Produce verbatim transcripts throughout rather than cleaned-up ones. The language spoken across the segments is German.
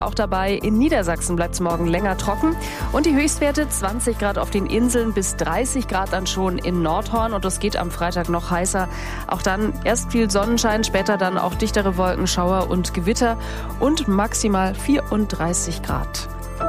Auch dabei, in Niedersachsen bleibt es morgen länger trocken und die Höchstwerte zwanzig Grad auf den Inseln bis dreißig Grad dann schon in Nordhorn und es geht am Freitag noch heißer. Auch dann erst viel Sonnenschein, später dann auch dichtere Wolken, Schauer und Gewitter und maximal vierunddreißig Grad.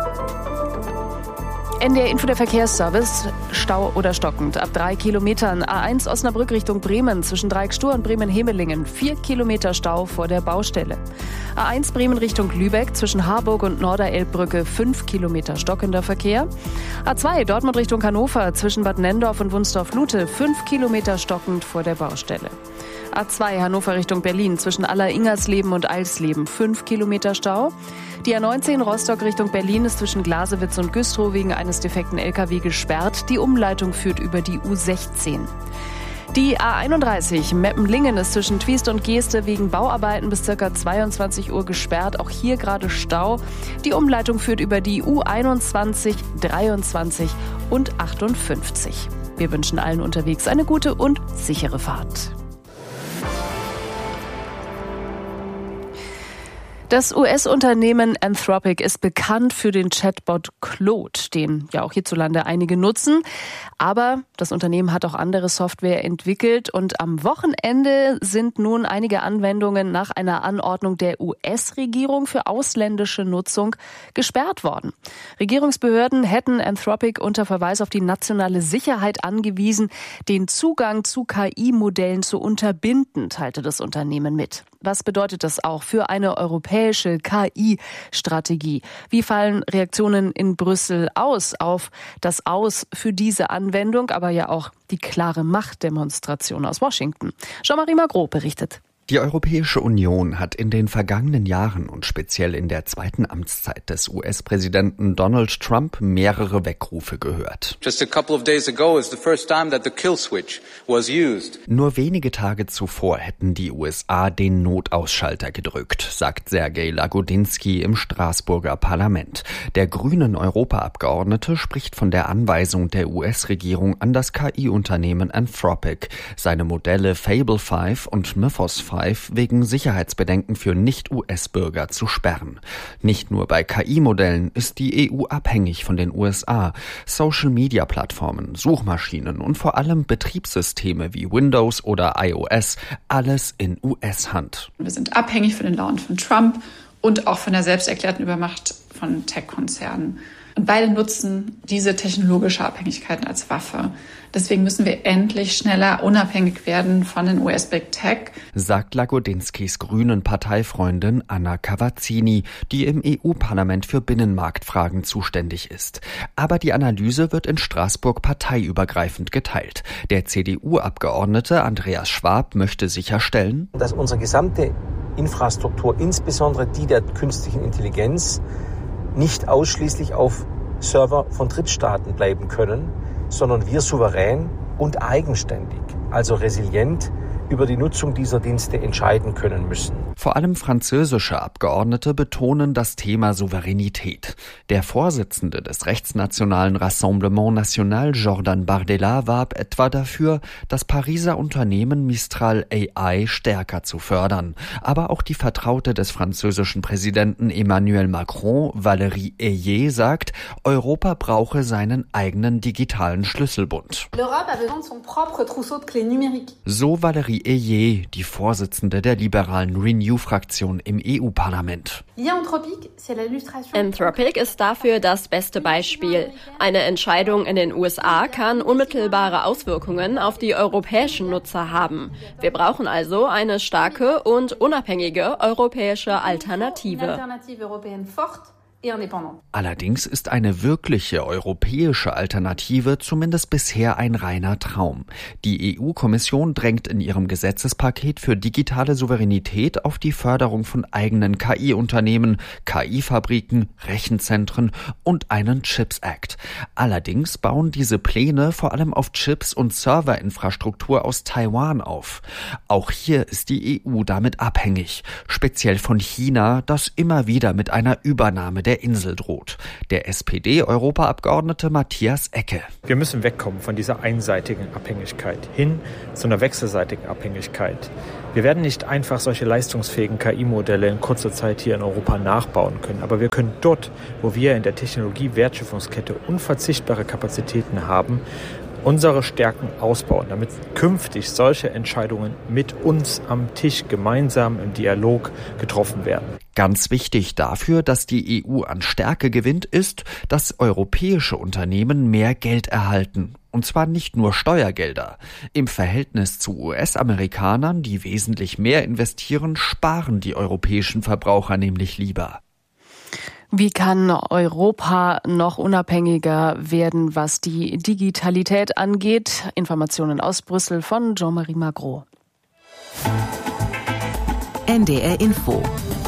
N D R Info der Verkehrsservice, Stau oder stockend. Ab drei Kilometern A eins Osnabrück Richtung Bremen zwischen Dreieckstur und Bremen-Hemelingen. Vier Kilometer Stau vor der Baustelle. A eins Bremen Richtung Lübeck zwischen Harburg und Norderelbbrücke. Fünf Kilometer stockender Verkehr. A zwei Dortmund Richtung Hannover zwischen Bad Nendorf und Wunsdorf-Lute. Fünf Kilometer stockend vor der Baustelle. A zwei Hannover Richtung Berlin zwischen Aller-Ingersleben und Eilsleben. Fünf Kilometer Stau. Die A neunzehn Rostock Richtung Berlin ist zwischen Glasewitz und Güstrow wegen eines defekten L K W gesperrt. Die Umleitung führt über die U sechzehn. Die A einunddreißig Meppen-Lingen ist zwischen Twiest und Geeste wegen Bauarbeiten bis ca. zweiundzwanzig Uhr gesperrt. Auch hier gerade Stau. Die Umleitung führt über die U einundzwanzig, dreiundzwanzig und achtundfünfzig. Wir wünschen allen unterwegs eine gute und sichere Fahrt. Das U S-Unternehmen Anthropic ist bekannt für den Chatbot Claude, den ja auch hierzulande einige nutzen. Aber das Unternehmen hat auch andere Software entwickelt und am Wochenende sind nun einige Anwendungen nach einer Anordnung der U S-Regierung für ausländische Nutzung gesperrt worden. Regierungsbehörden hätten Anthropic unter Verweis auf die nationale Sicherheit angewiesen, den Zugang zu K I-Modellen zu unterbinden, teilte das Unternehmen mit. Was bedeutet das auch für eine europäische K I-Strategie? Wie fallen Reaktionen in Brüssel aus auf das Aus für diese Anwendung, aber ja auch die klare Machtdemonstration aus Washington? Jean-Marie Magro berichtet. Die Europäische Union hat in den vergangenen Jahren und speziell in der zweiten Amtszeit des U S-Präsidenten Donald Trump mehrere Weckrufe gehört. Just a couple of days ago is the first time that the kill switch was used. Nur wenige Tage zuvor hätten die U S A den Notausschalter gedrückt, sagt Sergej Lagodinsky im Straßburger Parlament. Der grünen Europaabgeordnete spricht von der Anweisung der U S-Regierung an das K I-Unternehmen Anthropic, seine Modelle Fable fünf und Mythos fünf wegen Sicherheitsbedenken für Nicht-U S-Bürger zu sperren. Nicht nur bei K I-Modellen ist die E U abhängig von den U S A. Social-Media-Plattformen, Suchmaschinen und vor allem Betriebssysteme wie Windows oder iOS, alles in U S-Hand. Wir sind abhängig von den Launen von Trump und auch von der selbsterklärten Übermacht von Tech-Konzernen. Und beide nutzen diese technologische Abhängigkeiten als Waffe. Deswegen müssen wir endlich schneller unabhängig werden von den U S-Big Tech, sagt Lagodinskys grünen Parteifreundin Anna Cavazzini, die im E U-Parlament für Binnenmarktfragen zuständig ist. Aber die Analyse wird in Straßburg parteiübergreifend geteilt. Der C D U-Abgeordnete Andreas Schwab möchte sicherstellen, dass unsere gesamte Infrastruktur, insbesondere die der künstlichen Intelligenz, nicht ausschließlich auf Server von Drittstaaten bleiben können, sondern wir souverän und eigenständig, also resilient, über die Nutzung dieser Dienste entscheiden können müssen. Vor allem französische Abgeordnete betonen das Thema Souveränität. Der Vorsitzende des rechtsnationalen Rassemblement National, Jordan Bardella, warb etwa dafür, das Pariser Unternehmen Mistral A I stärker zu fördern. Aber auch die Vertraute des französischen Präsidenten Emmanuel Macron, Valérie Ayé, sagt, Europa brauche seinen eigenen digitalen Schlüsselbund. So Valérie Ayé, die Vorsitzende der liberalen Renew-Fraktion im E U-Parlament. Anthropic ist dafür das beste Beispiel. Eine Entscheidung in den U S A kann unmittelbare Auswirkungen auf die europäischen Nutzer haben. Wir brauchen also eine starke und unabhängige europäische Alternative. Allerdings ist eine wirkliche europäische Alternative zumindest bisher ein reiner Traum. Die E U-Kommission drängt in ihrem Gesetzespaket für digitale Souveränität auf die Förderung von eigenen K I-Unternehmen, K I-Fabriken, Rechenzentren und einen Chips Act. Allerdings bauen diese Pläne vor allem auf Chips und Serverinfrastruktur aus Taiwan auf. Auch hier ist die E U damit abhängig, speziell von China, das immer wieder mit einer Übernahme der der Insel droht. Der S P D-Europaabgeordnete Matthias Ecke. Wir müssen wegkommen von dieser einseitigen Abhängigkeit hin zu einer wechselseitigen Abhängigkeit. Wir werden nicht einfach solche leistungsfähigen K I-Modelle in kurzer Zeit hier in Europa nachbauen können, aber wir können dort, wo wir in der Technologie-Wertschöpfungskette unverzichtbare Kapazitäten haben, unsere Stärken ausbauen, damit künftig solche Entscheidungen mit uns am Tisch gemeinsam im Dialog getroffen werden. Ganz wichtig dafür, dass die E U an Stärke gewinnt, ist, dass europäische Unternehmen mehr Geld erhalten. Und zwar nicht nur Steuergelder. Im Verhältnis zu U S-Amerikanern, die wesentlich mehr investieren, sparen die europäischen Verbraucher nämlich lieber. Wie kann Europa noch unabhängiger werden, was die Digitalität angeht? Informationen aus Brüssel von Jean-Marie Magro. N D R Info.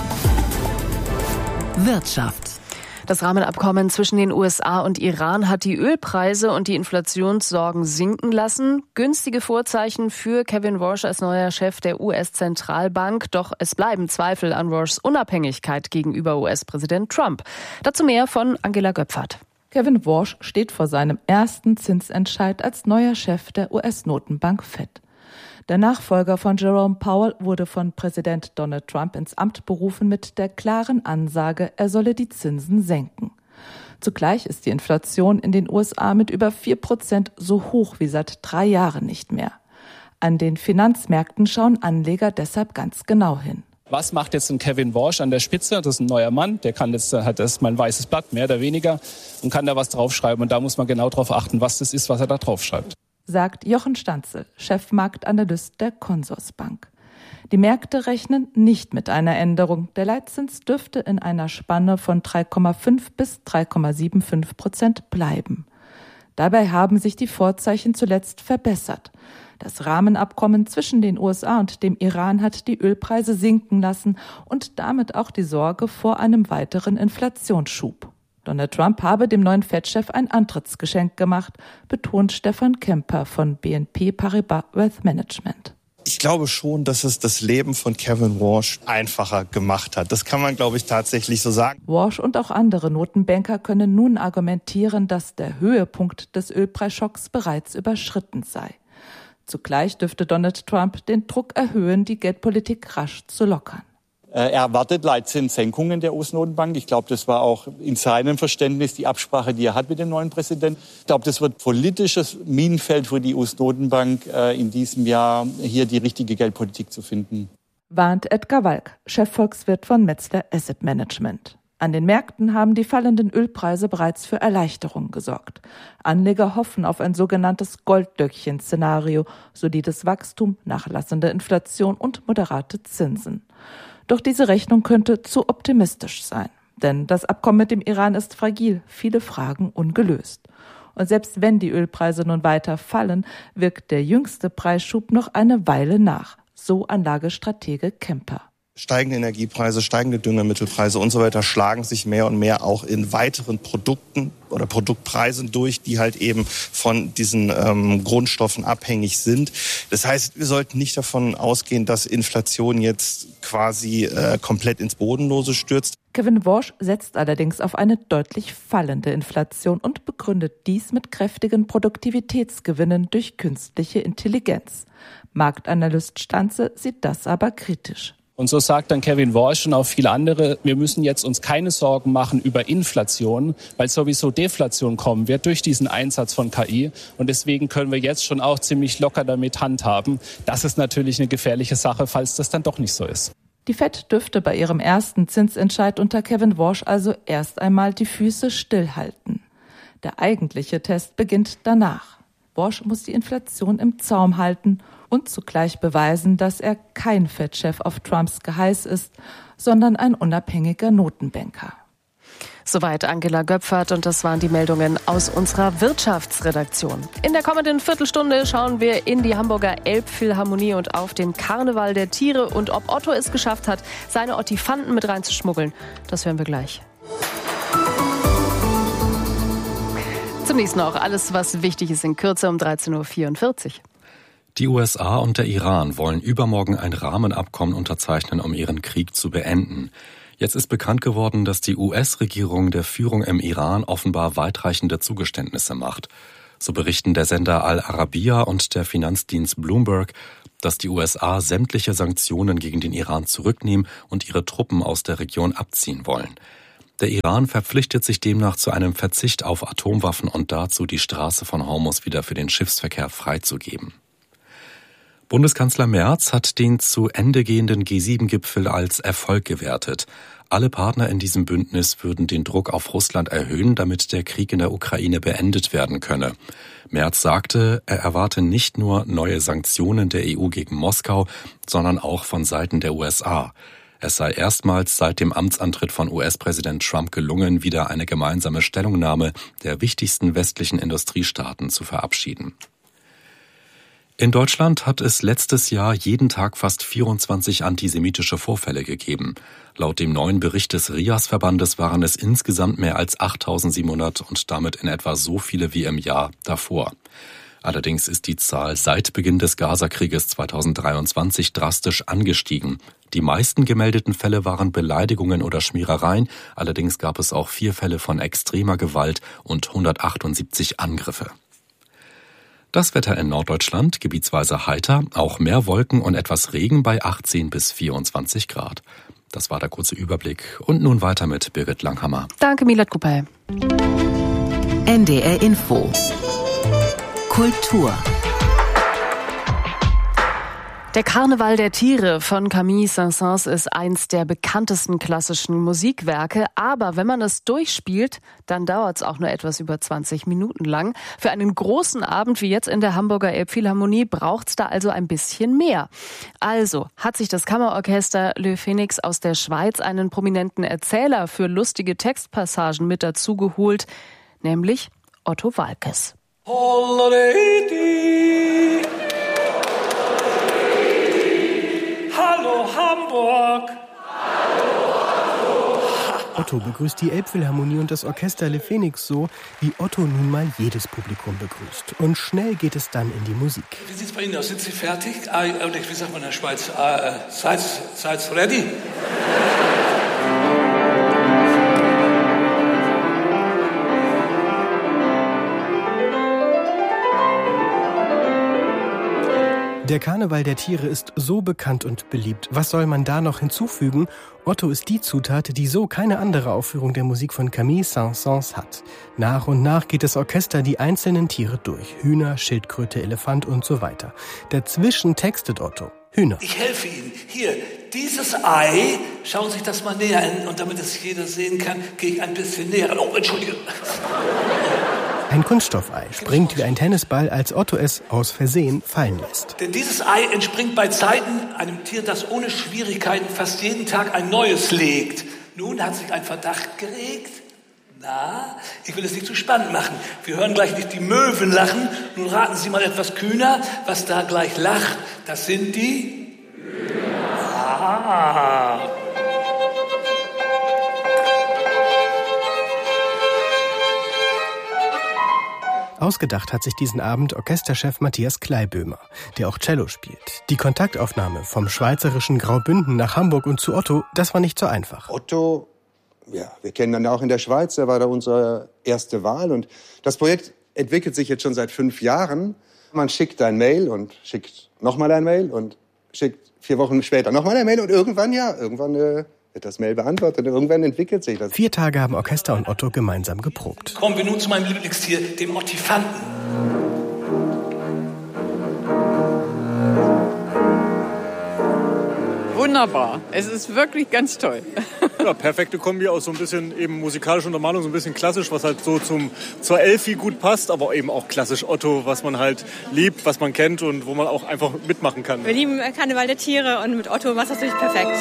Wirtschaft. Das Rahmenabkommen zwischen den U S A und Iran hat die Ölpreise und die Inflationssorgen sinken lassen. Günstige Vorzeichen für Kevin Warsh als neuer Chef der U S-Zentralbank. Doch es bleiben Zweifel an Warshs Unabhängigkeit gegenüber U S-Präsident Trump. Dazu mehr von Angela Göpfert. Kevin Warsh steht vor seinem ersten Zinsentscheid als neuer Chef der U S-Notenbank Fed. Der Nachfolger von Jerome Powell wurde von Präsident Donald Trump ins Amt berufen mit der klaren Ansage, er solle die Zinsen senken. Zugleich ist die Inflation in den U S A mit über vier Prozent so hoch wie seit drei Jahren nicht mehr. An den Finanzmärkten schauen Anleger deshalb ganz genau hin. Was macht jetzt ein Kevin Warsh an der Spitze? Das ist ein neuer Mann, der kann jetzt, hat erstmal ein weißes Blatt, mehr oder weniger, und kann da was draufschreiben. Und da muss man genau drauf achten, was das ist, was er da draufschreibt. Sagt Jochen Stanzel, Chefmarktanalyst der Consorsbank. Die Märkte rechnen nicht mit einer Änderung. Der Leitzins dürfte in einer Spanne von drei Komma fünf bis drei Komma fünfundsiebzig Prozent bleiben. Dabei haben sich die Vorzeichen zuletzt verbessert. Das Rahmenabkommen zwischen den U S A und dem Iran hat die Ölpreise sinken lassen und damit auch die Sorge vor einem weiteren Inflationsschub. Donald Trump habe dem neuen Fed-Chef ein Antrittsgeschenk gemacht, betont Stefan Kemper von B N P Paribas Wealth Management. Ich glaube schon, dass es das Leben von Kevin Warsh einfacher gemacht hat. Das kann man, glaube ich, tatsächlich so sagen. Warsh und auch andere Notenbanker können nun argumentieren, dass der Höhepunkt des Ölpreisschocks bereits überschritten sei. Zugleich dürfte Donald Trump den Druck erhöhen, die Geldpolitik rasch zu lockern. Er erwartet Leitzinssenkungen der U S-Notenbank. Ich glaube, das war auch in seinem Verständnis die Absprache, die er hat mit dem neuen Präsidenten. Ich glaube, das wird politisches Minenfeld für die U S-Notenbank in diesem Jahr, hier die richtige Geldpolitik zu finden. Warnt Edgar Walk, Chefvolkswirt von Metzler Asset Management. An den Märkten haben die fallenden Ölpreise bereits für Erleichterung gesorgt. Anleger hoffen auf ein sogenanntes Golddöckchen-Szenario, solides Wachstum, nachlassende Inflation und moderate Zinsen. Doch diese Rechnung könnte zu optimistisch sein. Denn das Abkommen mit dem Iran ist fragil, viele Fragen ungelöst. Und selbst wenn die Ölpreise nun weiter fallen, wirkt der jüngste Preisschub noch eine Weile nach. So Anlagestratege Kemper. Steigende Energiepreise, steigende Düngemittelpreise und so weiter schlagen sich mehr und mehr auch in weiteren Produkten oder Produktpreisen durch, die halt eben von diesen ähm, Grundstoffen abhängig sind. Das heißt, wir sollten nicht davon ausgehen, dass Inflation jetzt quasi äh, komplett ins Bodenlose stürzt. Kevin Warsh setzt allerdings auf eine deutlich fallende Inflation und begründet dies mit kräftigen Produktivitätsgewinnen durch künstliche Intelligenz. Marktanalyst Stanze sieht das aber kritisch. Und so sagt dann Kevin Warsh und auch viele andere, wir müssen jetzt uns keine Sorgen machen über Inflation, weil sowieso Deflation kommen wird durch diesen Einsatz von K I. Und deswegen können wir jetzt schon auch ziemlich locker damit handhaben. Das ist natürlich eine gefährliche Sache, falls das dann doch nicht so ist. Die Fed dürfte bei ihrem ersten Zinsentscheid unter Kevin Warsh also erst einmal die Füße stillhalten. Der eigentliche Test beginnt danach. Warsh muss die Inflation im Zaum halten und zugleich beweisen, dass er kein Fed-Chef auf Trumps Geheiß ist, sondern ein unabhängiger Notenbanker. Soweit Angela Göpfert und das waren die Meldungen aus unserer Wirtschaftsredaktion. In der kommenden Viertelstunde schauen wir in die Hamburger Elbphilharmonie und auf den Karneval der Tiere und ob Otto es geschafft hat, seine Ottifanten mit reinzuschmuggeln. Das hören wir gleich. Zunächst noch alles, was wichtig ist in Kürze um dreizehn Uhr vierundvierzig. Die U S A und der Iran wollen übermorgen ein Rahmenabkommen unterzeichnen, um ihren Krieg zu beenden. Jetzt ist bekannt geworden, dass die U S-Regierung der Führung im Iran offenbar weitreichende Zugeständnisse macht. So berichten der Sender Al Arabiya und der Finanzdienst Bloomberg, dass die U S A sämtliche Sanktionen gegen den Iran zurücknehmen und ihre Truppen aus der Region abziehen wollen. Der Iran verpflichtet sich demnach zu einem Verzicht auf Atomwaffen und dazu, die Straße von Hormuz wieder für den Schiffsverkehr freizugeben. Bundeskanzler Merz hat den zu Ende gehenden G sieben Gipfel als Erfolg gewertet. Alle Partner in diesem Bündnis würden den Druck auf Russland erhöhen, damit der Krieg in der Ukraine beendet werden könne. Merz sagte, er erwarte nicht nur neue Sanktionen der E U gegen Moskau, sondern auch von Seiten der U S A. Es sei erstmals seit dem Amtsantritt von U S-Präsident Trump gelungen, wieder eine gemeinsame Stellungnahme der wichtigsten westlichen Industriestaaten zu verabschieden. In Deutschland hat es letztes Jahr jeden Tag fast vierundzwanzig antisemitische Vorfälle gegeben. Laut dem neuen Bericht des R I A S-Verbandes waren es insgesamt mehr als achttausendsiebenhundert und damit in etwa so viele wie im Jahr davor. Allerdings ist die Zahl seit Beginn des Gaza-Krieges zweitausenddreiundzwanzig drastisch angestiegen. Die meisten gemeldeten Fälle waren Beleidigungen oder Schmierereien, allerdings gab es auch vier Fälle von extremer Gewalt und hundertachtundsiebzig Angriffe. Das Wetter in Norddeutschland, gebietsweise heiter, auch mehr Wolken und etwas Regen bei achtzehn bis vierundzwanzig Grad. Das war der kurze Überblick. Und nun weiter mit Birgit Langhammer. Danke, Milat Kupay. N D R Info. Kultur. Der Karneval der Tiere von Camille Saint-Saëns ist eins der bekanntesten klassischen Musikwerke. Aber wenn man es durchspielt, dann dauert es auch nur etwas über zwanzig Minuten lang. Für einen großen Abend wie jetzt in der Hamburger Elbphilharmonie braucht es da also ein bisschen mehr. Also hat sich das Kammerorchester Le Phoenix aus der Schweiz einen prominenten Erzähler für lustige Textpassagen mit dazu geholt, nämlich Otto Waalkes. Hallo Hamburg! Otto begrüßt die Elbphilharmonie und das Orchester Le Phoenix so, wie Otto nun mal jedes Publikum begrüßt. Und schnell geht es dann in die Musik. Wie sieht's bei Ihnen aus? Sind Sie fertig? Ah, wie sagt man in der Schweiz? Ah, seid's, seid's ready? Der Karneval der Tiere ist so bekannt und beliebt. Was soll man da noch hinzufügen? Otto ist die Zutat, die so keine andere Aufführung der Musik von Camille Saint-Saëns hat. Nach und nach geht das Orchester die einzelnen Tiere durch. Hühner, Schildkröte, Elefant und so weiter. Dazwischen textet Otto. Hühner. Ich helfe Ihnen. Hier, dieses Ei, schauen Sie sich das mal näher an. Und damit es jeder sehen kann, gehe ich ein bisschen näher ran. Oh, Entschuldige. Ein Kunststoffei springt wie ein Tennisball, als Otto es aus Versehen fallen lässt. Denn dieses Ei entspringt bei Zeiten einem Tier, das ohne Schwierigkeiten fast jeden Tag ein neues legt. Nun hat sich ein Verdacht geregt. Na, ich will es nicht zu spannend machen. Wir hören gleich nicht die Möwen lachen. Nun raten Sie mal etwas kühner, was da gleich lacht. Das sind die... Ah... Ausgedacht hat sich diesen Abend Orchesterchef Matthias Kleiböhmer, der auch Cello spielt. Die Kontaktaufnahme vom schweizerischen Graubünden nach Hamburg und zu Otto, das war nicht so einfach. Otto, ja, wir kennen ihn auch in der Schweiz, er war da unsere erste Wahl. Und das Projekt entwickelt sich jetzt schon seit fünf Jahren. Man schickt ein Mail und schickt nochmal ein Mail und schickt vier Wochen später nochmal ein Mail und irgendwann, ja, irgendwann... Äh, wird das Mail beantwortet und irgendwann entwickelt sich das. Vier Tage haben Orchester und Otto gemeinsam geprobt. Kommen wir nun zu meinem Lieblingstier, dem Ottifanten. Wunderbar. Es ist wirklich ganz toll. Ja, perfekte Kombi aus so ein bisschen eben musikalischer Untermalung, so ein bisschen klassisch, was halt so zum, zur Elfi gut passt, aber eben auch klassisch Otto, was man halt liebt, was man kennt und wo man auch einfach mitmachen kann. Wir lieben Karneval der Tiere und mit Otto war es natürlich perfekt.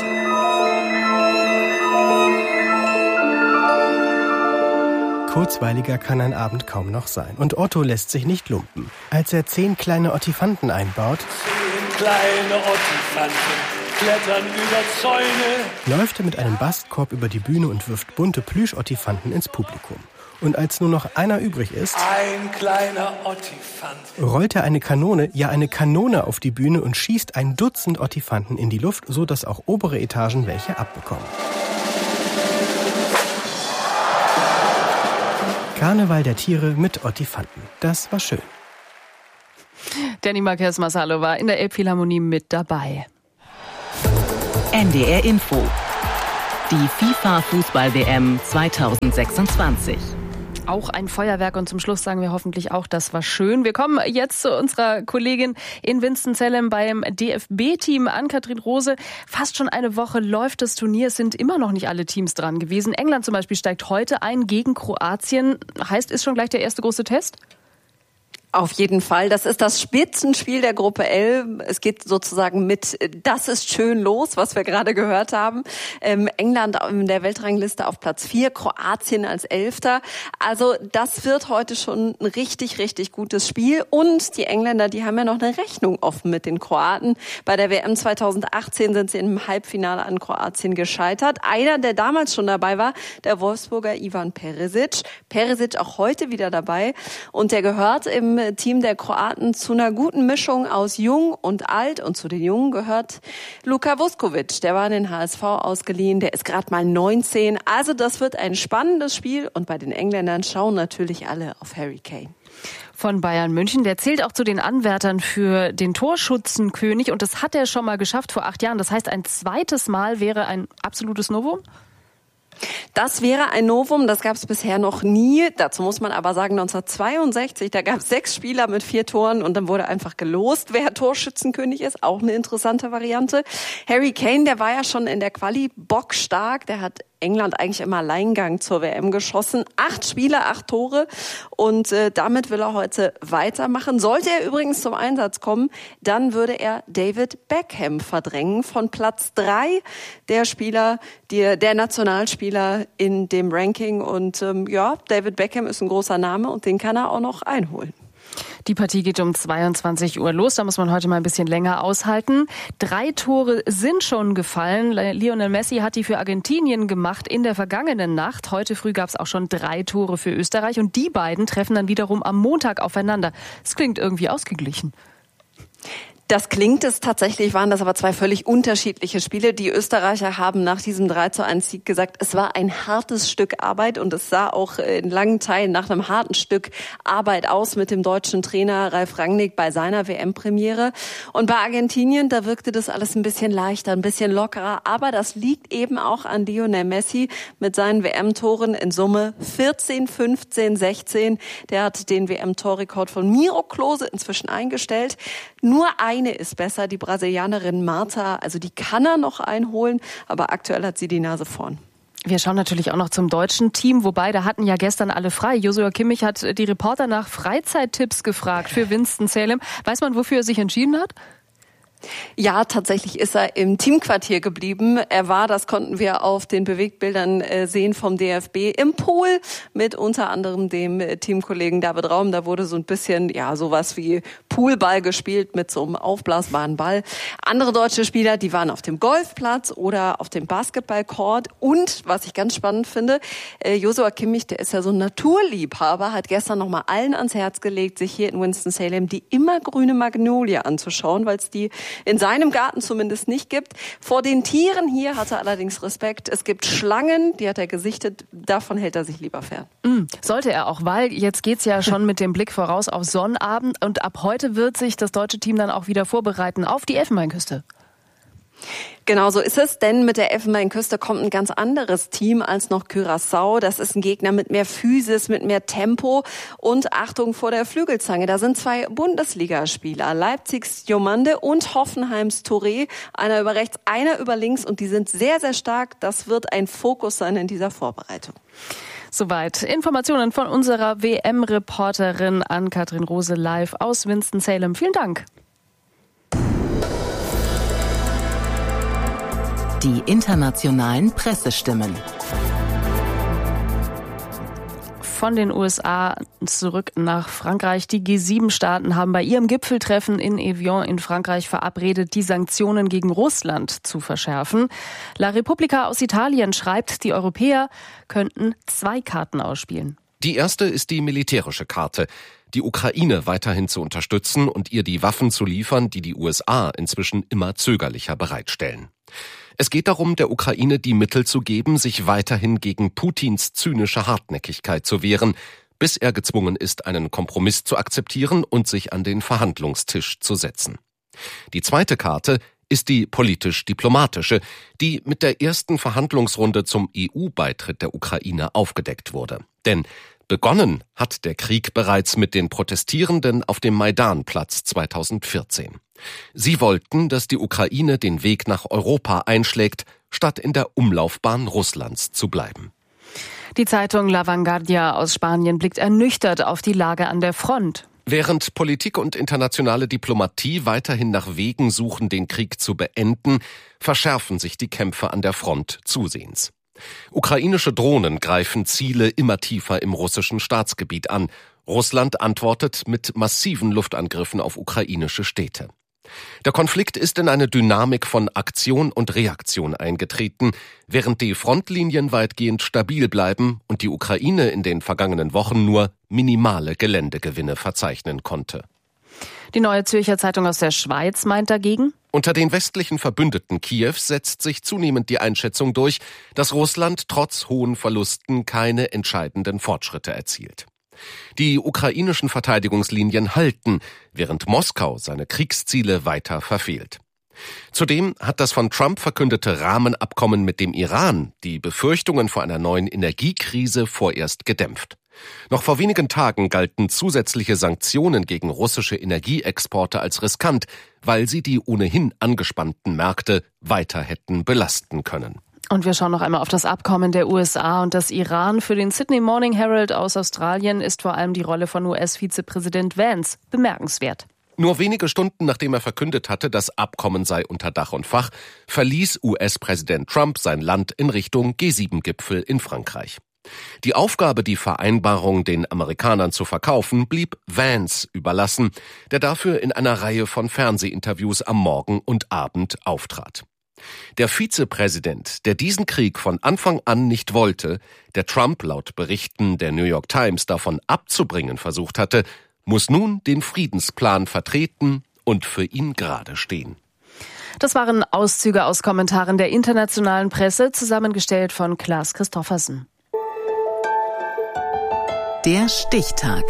Kurzweiliger kann ein Abend kaum noch sein. Und Otto lässt sich nicht lumpen. Als er zehn kleine Ottifanten einbaut, zehn kleine Ottifanten klettern über Zäune, läuft er mit einem Bastkorb über die Bühne und wirft bunte Plüsch-Ottifanten ins Publikum. Und als nur noch einer übrig ist, ein kleiner Ottifant, rollt er eine Kanone, ja eine Kanone auf die Bühne und schießt ein Dutzend Ottifanten in die Luft, so dass auch obere Etagen welche abbekommen. Karneval der Tiere mit Ottifanten. Das war schön. Danny Marquez-Massalo war in der Elbphilharmonie mit dabei. N D R Info. Die FIFA-Fußball-W M zweitausendsechsundzwanzig. Auch ein Feuerwerk und zum Schluss sagen wir hoffentlich auch, das war schön. Wir kommen jetzt zu unserer Kollegin in Winston-Salem beim D F B-Team, Ann-Kathrin Rose. Fast schon eine Woche läuft das Turnier, es sind immer noch nicht alle Teams dran gewesen. England zum Beispiel steigt heute ein gegen Kroatien. Heißt, ist schon gleich der erste große Test? Auf jeden Fall. Das ist das Spitzenspiel der Gruppe L. Es geht sozusagen mit "Das ist schön" los, was wir gerade gehört haben. Ähm, England in der Weltrangliste auf Platz vier, Kroatien als Elfter. Also das wird heute schon ein richtig, richtig gutes Spiel. Und die Engländer, die haben ja noch eine Rechnung offen mit den Kroaten. Bei der W M zweitausendachtzehn sind sie im Halbfinale an Kroatien gescheitert. Einer, der damals schon dabei war, der Wolfsburger Ivan Perisic. Perisic auch heute wieder dabei. Und der gehört im Team der Kroaten zu einer guten Mischung aus Jung und Alt. Und zu den Jungen gehört Luka Vuskovic. Der war in den H S V ausgeliehen. Der ist gerade mal neunzehn. Also das wird ein spannendes Spiel. Und bei den Engländern schauen natürlich alle auf Harry Kane. Von Bayern München. Der zählt auch zu den Anwärtern für den Torschützenkönig. Und das hat er schon mal geschafft vor acht Jahren. Das heißt, ein zweites Mal wäre ein absolutes Novum? Das wäre ein Novum, das gab es bisher noch nie. Dazu muss man aber sagen, neunzehnhundertzweiundsechzig, da gab es sechs Spieler mit vier Toren und dann wurde einfach gelost, wer Torschützenkönig ist. Auch eine interessante Variante. Harry Kane, der war ja schon in der Quali bockstark, der hat England eigentlich im Alleingang zur W M geschossen. Acht Spiele, acht Tore und äh, damit will er heute weitermachen. Sollte er übrigens zum Einsatz kommen, dann würde er David Beckham verdrängen von Platz drei der Spieler, die, der Nationalspieler in dem Ranking. Und ähm, ja, David Beckham ist ein großer Name und den kann er auch noch einholen. Die Partie geht um zweiundzwanzig Uhr los, da muss man heute mal ein bisschen länger aushalten. Drei Tore sind schon gefallen. Lionel Messi hat die für Argentinien gemacht in der vergangenen Nacht. Heute früh gab es auch schon drei Tore für Österreich und die beiden treffen dann wiederum am Montag aufeinander. Es klingt irgendwie ausgeglichen. Das klingt es tatsächlich, waren das aber zwei völlig unterschiedliche Spiele. Die Österreicher haben nach diesem drei zu eins Sieg gesagt, es war ein hartes Stück Arbeit und es sah auch in langen Teilen nach einem harten Stück Arbeit aus mit dem deutschen Trainer Ralf Rangnick bei seiner W M-Premiere. Und bei Argentinien, da wirkte das alles ein bisschen leichter, ein bisschen lockerer. Aber das liegt eben auch an Lionel Messi mit seinen W M-Toren in Summe vierzehn, fünfzehn, sechzehn. Der hat den W M-Torrekord von Miro Klose inzwischen eingestellt. Nur eine ist besser, die Brasilianerin Marta. Also die kann er noch einholen, aber aktuell hat sie die Nase vorn. Wir schauen natürlich auch noch zum deutschen Team, wobei da hatten ja gestern alle frei. Joshua Kimmich hat die Reporter nach Freizeittipps gefragt für Winston-Salem. Weiß man, wofür er sich entschieden hat? Ja, tatsächlich ist er im Teamquartier geblieben. Er war, das konnten wir auf den Bewegtbildern sehen vom D F B, im Pool mit unter anderem dem Teamkollegen David Raum. Da wurde so ein bisschen, ja, sowas wie Poolball gespielt mit so einem aufblasbaren Ball. Andere deutsche Spieler, die waren auf dem Golfplatz oder auf dem Basketballcourt. Und, was ich ganz spannend finde, Joshua Kimmich, der ist ja so ein Naturliebhaber, hat gestern nochmal allen ans Herz gelegt, sich hier in Winston-Salem die immergrüne Magnolie anzuschauen, weil es die in seinem Garten zumindest nicht gibt. Vor den Tieren hier hat er allerdings Respekt. Es gibt Schlangen, die hat er gesichtet. Davon hält er sich lieber fern. Mm, sollte er auch, weil jetzt geht's ja schon mit dem Blick voraus auf Sonnabend. Und ab heute wird sich das deutsche Team dann auch wieder vorbereiten auf die Elfenbeinküste. Genau so ist es, denn mit der Elfenbeinküste kommt ein ganz anderes Team als noch Curaçao. Das ist ein Gegner mit mehr Physis, mit mehr Tempo und Achtung vor der Flügelzange. Da sind zwei Bundesligaspieler, Leipzigs Diomande und Hoffenheims Touré. Einer über rechts, einer über links und die sind sehr, sehr stark. Das wird ein Fokus sein in dieser Vorbereitung. Soweit Informationen von unserer W M-Reporterin Ann-Kathrin Rose live aus Winston-Salem. Vielen Dank. Die internationalen Pressestimmen. Von den U S A zurück nach Frankreich. Die G sieben Staaten haben bei ihrem Gipfeltreffen in Evian in Frankreich verabredet, die Sanktionen gegen Russland zu verschärfen. La Repubblica aus Italien schreibt, die Europäer könnten zwei Karten ausspielen. Die erste ist die militärische Karte. Die Ukraine weiterhin zu unterstützen und ihr die Waffen zu liefern, die die U S A inzwischen immer zögerlicher bereitstellen. Es geht darum, der Ukraine die Mittel zu geben, sich weiterhin gegen Putins zynische Hartnäckigkeit zu wehren. bis er gezwungen ist, einen Kompromiss zu akzeptieren und sich an den Verhandlungstisch zu setzen. Die zweite Karte ist die politisch-diplomatische, die mit der ersten Verhandlungsrunde zum E U-Beitritt der Ukraine aufgedeckt wurde. Denn begonnen hat der Krieg bereits mit den Protestierenden auf dem Maidanplatz zweitausendvierzehn. Sie wollten, dass die Ukraine den Weg nach Europa einschlägt, statt in der Umlaufbahn Russlands zu bleiben. Die Zeitung La Vanguardia aus Spanien blickt ernüchtert auf die Lage an der Front. Während Politik und internationale Diplomatie weiterhin nach Wegen suchen, den Krieg zu beenden, verschärfen sich die Kämpfe an der Front zusehends. Ukrainische Drohnen greifen Ziele immer tiefer im russischen Staatsgebiet an. Russland antwortet mit massiven Luftangriffen auf ukrainische Städte. Der Konflikt ist in eine Dynamik von Aktion und Reaktion eingetreten, während die Frontlinien weitgehend stabil bleiben und die Ukraine in den vergangenen Wochen nur minimale Geländegewinne verzeichnen konnte. Die Neue Zürcher Zeitung aus der Schweiz meint dagegen: Unter den westlichen Verbündeten Kiews setzt sich zunehmend die Einschätzung durch, dass Russland trotz hohen Verlusten keine entscheidenden Fortschritte erzielt. Die ukrainischen Verteidigungslinien halten, während Moskau seine Kriegsziele weiter verfehlt. Zudem hat das von Trump verkündete Rahmenabkommen mit dem Iran die Befürchtungen vor einer neuen Energiekrise vorerst gedämpft. Noch vor wenigen Tagen galten zusätzliche Sanktionen gegen russische Energieexporte als riskant, weil sie die ohnehin angespannten Märkte weiter hätten belasten können. Und wir schauen noch einmal auf das Abkommen der U S A und des Iran. Für den Sydney Morning Herald aus Australien ist vor allem die Rolle von U S-Vizepräsident Vance bemerkenswert. Nur wenige Stunden nachdem er verkündet hatte, das Abkommen sei unter Dach und Fach, verließ U S-Präsident Trump sein Land in Richtung G sieben Gipfel in Frankreich. Die Aufgabe, die Vereinbarung den Amerikanern zu verkaufen, blieb Vance überlassen, der dafür in einer Reihe von Fernsehinterviews am Morgen und Abend auftrat. Der Vizepräsident, der diesen Krieg von Anfang an nicht wollte, der Trump laut Berichten der New York Times davon abzubringen versucht hatte, muss nun den Friedensplan vertreten und für ihn gerade stehen. Das waren Auszüge aus Kommentaren der internationalen Presse, zusammengestellt von Klaas Christoffersen. Der Stichtag.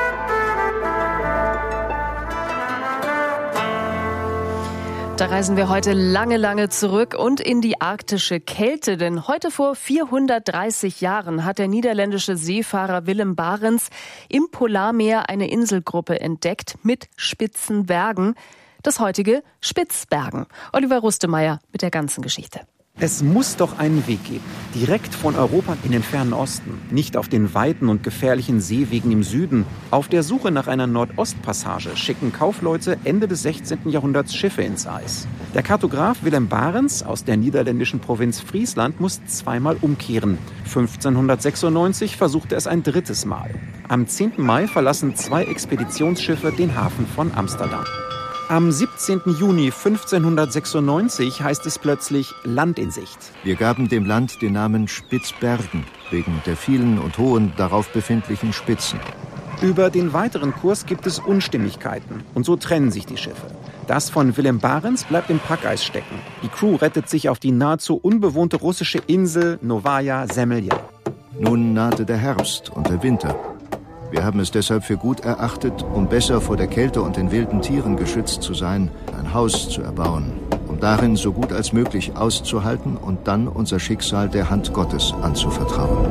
Da reisen wir heute lange, lange zurück und in die arktische Kälte. Denn heute vor vierhundertdreißig Jahren hat der niederländische Seefahrer Willem Barents im Polarmeer eine Inselgruppe entdeckt mit spitzen Bergen. Das heutige Spitzbergen. Oliver Rustemeyer mit der ganzen Geschichte. Es muss doch einen Weg geben, direkt von Europa in den fernen Osten, nicht auf den weiten und gefährlichen Seewegen im Süden. Auf der Suche nach einer Nordostpassage schicken Kaufleute Ende des sechzehnten Jahrhunderts Schiffe ins Eis. Der Kartograf Willem Barents aus der niederländischen Provinz Friesland muss zweimal umkehren. fünfzehnhundertsechsundneunzig versuchte es ein drittes Mal. Am zehnten Mai verlassen zwei Expeditionsschiffe den Hafen von Amsterdam. Am siebzehnten Juni fünfzehnhundertsechsundneunzig heißt es plötzlich Land in Sicht. Wir gaben dem Land den Namen Spitzbergen, wegen der vielen und hohen darauf befindlichen Spitzen. Über den weiteren Kurs gibt es Unstimmigkeiten und so trennen sich die Schiffe. Das von Willem Barents bleibt im Packeis stecken. Die Crew rettet sich auf die nahezu unbewohnte russische Insel Novaya Zemlja. Nun nahte der Herbst und der Winter. Wir haben es deshalb für gut erachtet, um besser vor der Kälte und den wilden Tieren geschützt zu sein, ein Haus zu erbauen, um darin so gut als möglich auszuhalten und dann unser Schicksal der Hand Gottes anzuvertrauen.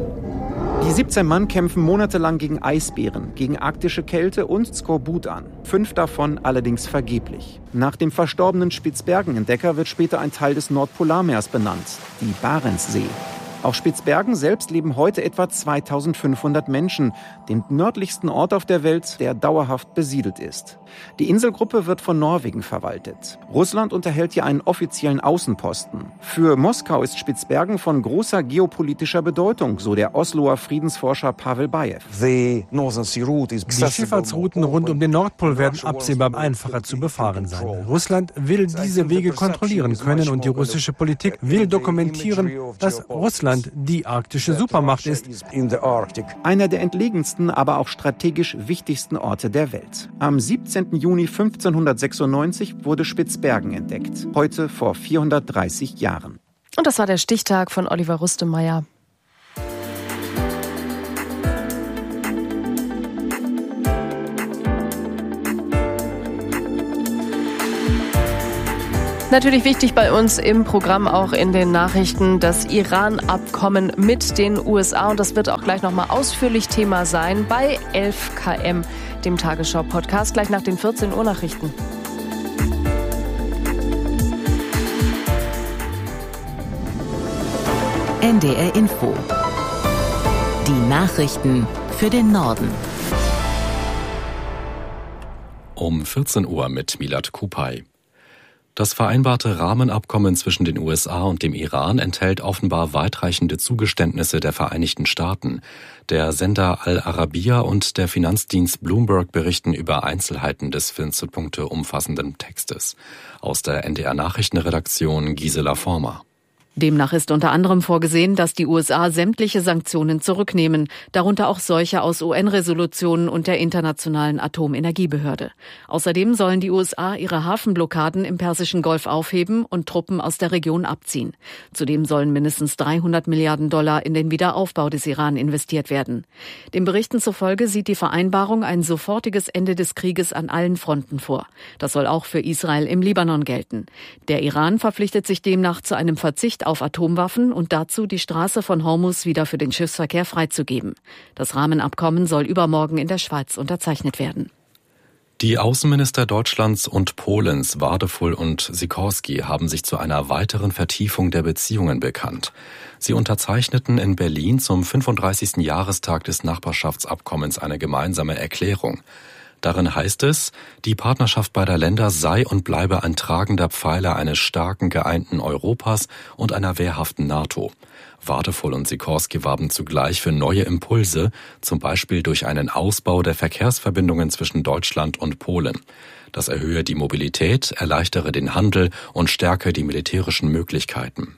Die siebzehn Mann kämpfen monatelang gegen Eisbären, gegen arktische Kälte und Skorbut an. Fünf davon allerdings vergeblich. Nach dem verstorbenen Spitzbergenentdecker wird später ein Teil des Nordpolarmeers benannt, die Barentssee. Auf Spitzbergen selbst leben heute etwa zweitausendfünfhundert Menschen, dem nördlichsten Ort auf der Welt, der dauerhaft besiedelt ist. Die Inselgruppe wird von Norwegen verwaltet. Russland unterhält hier einen offiziellen Außenposten. Für Moskau ist Spitzbergen von großer geopolitischer Bedeutung, so der Osloer Friedensforscher Pavel Bajew. Die Schifffahrtsrouten rund um den Nordpol werden absehbar einfacher zu befahren sein. Russland will diese Wege kontrollieren können und die russische Politik will dokumentieren, dass Russland die arktische Supermacht ist. Einer der entlegensten, aber auch strategisch wichtigsten Orte der Welt. Am siebzehnten Juni fünfzehnhundertsechsundneunzig wurde Spitzbergen entdeckt. Heute vor vierhundertdreißig Jahren. Und das war der Stichtag von Oliver Rustemeyer. Natürlich wichtig bei uns im Programm, auch in den Nachrichten, das Iran-Abkommen mit den U S A. Und das wird auch gleich nochmal ausführlich Thema sein bei elf Kilometer, dem Tagesschau-Podcast, gleich nach den vierzehn Uhr Nachrichten. N D R Info. Die Nachrichten für den Norden. Um vierzehn Uhr mit Milad Kupay. Das vereinbarte Rahmenabkommen zwischen den U S A und dem Iran enthält offenbar weitreichende Zugeständnisse der Vereinigten Staaten. Der Sender Al Arabiya und der Finanzdienst Bloomberg berichten über Einzelheiten des vierzehn Punkte umfassenden Textes. Aus der N D R Nachrichtenredaktion Gisela Former. Demnach ist unter anderem vorgesehen, dass die U S A sämtliche Sanktionen zurücknehmen, darunter auch solche aus U N-Resolutionen und der Internationalen Atomenergiebehörde. Außerdem sollen die U S A ihre Hafenblockaden im Persischen Golf aufheben und Truppen aus der Region abziehen. Zudem sollen mindestens dreihundert Milliarden Dollar in den Wiederaufbau des Iran investiert werden. Den Berichten zufolge sieht die Vereinbarung ein sofortiges Ende des Krieges an allen Fronten vor. Das soll auch für Israel im Libanon gelten. Der Iran verpflichtet sich demnach zu einem Verzicht auf Atomwaffen und dazu, die Straße von Hormuz wieder für den Schiffsverkehr freizugeben. Das Rahmenabkommen soll übermorgen in der Schweiz unterzeichnet werden. Die Außenminister Deutschlands und Polens, Wadefull und Sikorski, haben sich zu einer weiteren Vertiefung der Beziehungen bekannt. Sie unterzeichneten in Berlin zum fünfunddreißigsten Jahrestag des Nachbarschaftsabkommens eine gemeinsame Erklärung. Darin heißt es, die Partnerschaft beider Länder sei und bleibe ein tragender Pfeiler eines starken, geeinten Europas und einer wehrhaften NATO. Wadefull und Sikorski warben zugleich für neue Impulse, zum Beispiel durch einen Ausbau der Verkehrsverbindungen zwischen Deutschland und Polen. Das erhöhe die Mobilität, erleichtere den Handel und stärke die militärischen Möglichkeiten.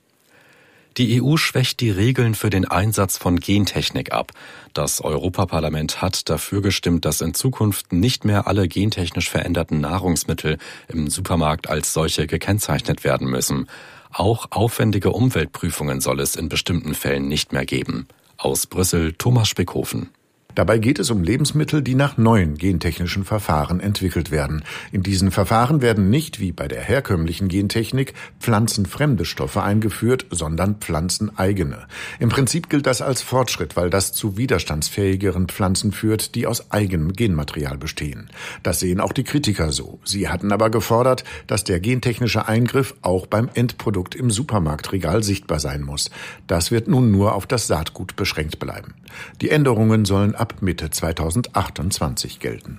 Die E U schwächt die Regeln für den Einsatz von Gentechnik ab. Das Europaparlament hat dafür gestimmt, dass in Zukunft nicht mehr alle gentechnisch veränderten Nahrungsmittel im Supermarkt als solche gekennzeichnet werden müssen. Auch aufwendige Umweltprüfungen soll es in bestimmten Fällen nicht mehr geben. Aus Brüssel Thomas Spickhofen. Dabei geht es um Lebensmittel, die nach neuen gentechnischen Verfahren entwickelt werden. In diesen Verfahren werden nicht, wie bei der herkömmlichen Gentechnik, pflanzenfremde Stoffe eingeführt, sondern pflanzeneigene. Im Prinzip gilt das als Fortschritt, weil das zu widerstandsfähigeren Pflanzen führt, die aus eigenem Genmaterial bestehen. Das sehen auch die Kritiker so. Sie hatten aber gefordert, dass der gentechnische Eingriff auch beim Endprodukt im Supermarktregal sichtbar sein muss. Das wird nun nur auf das Saatgut beschränkt bleiben. Die Änderungen sollen ab Mitte zweitausendachtundzwanzig gelten.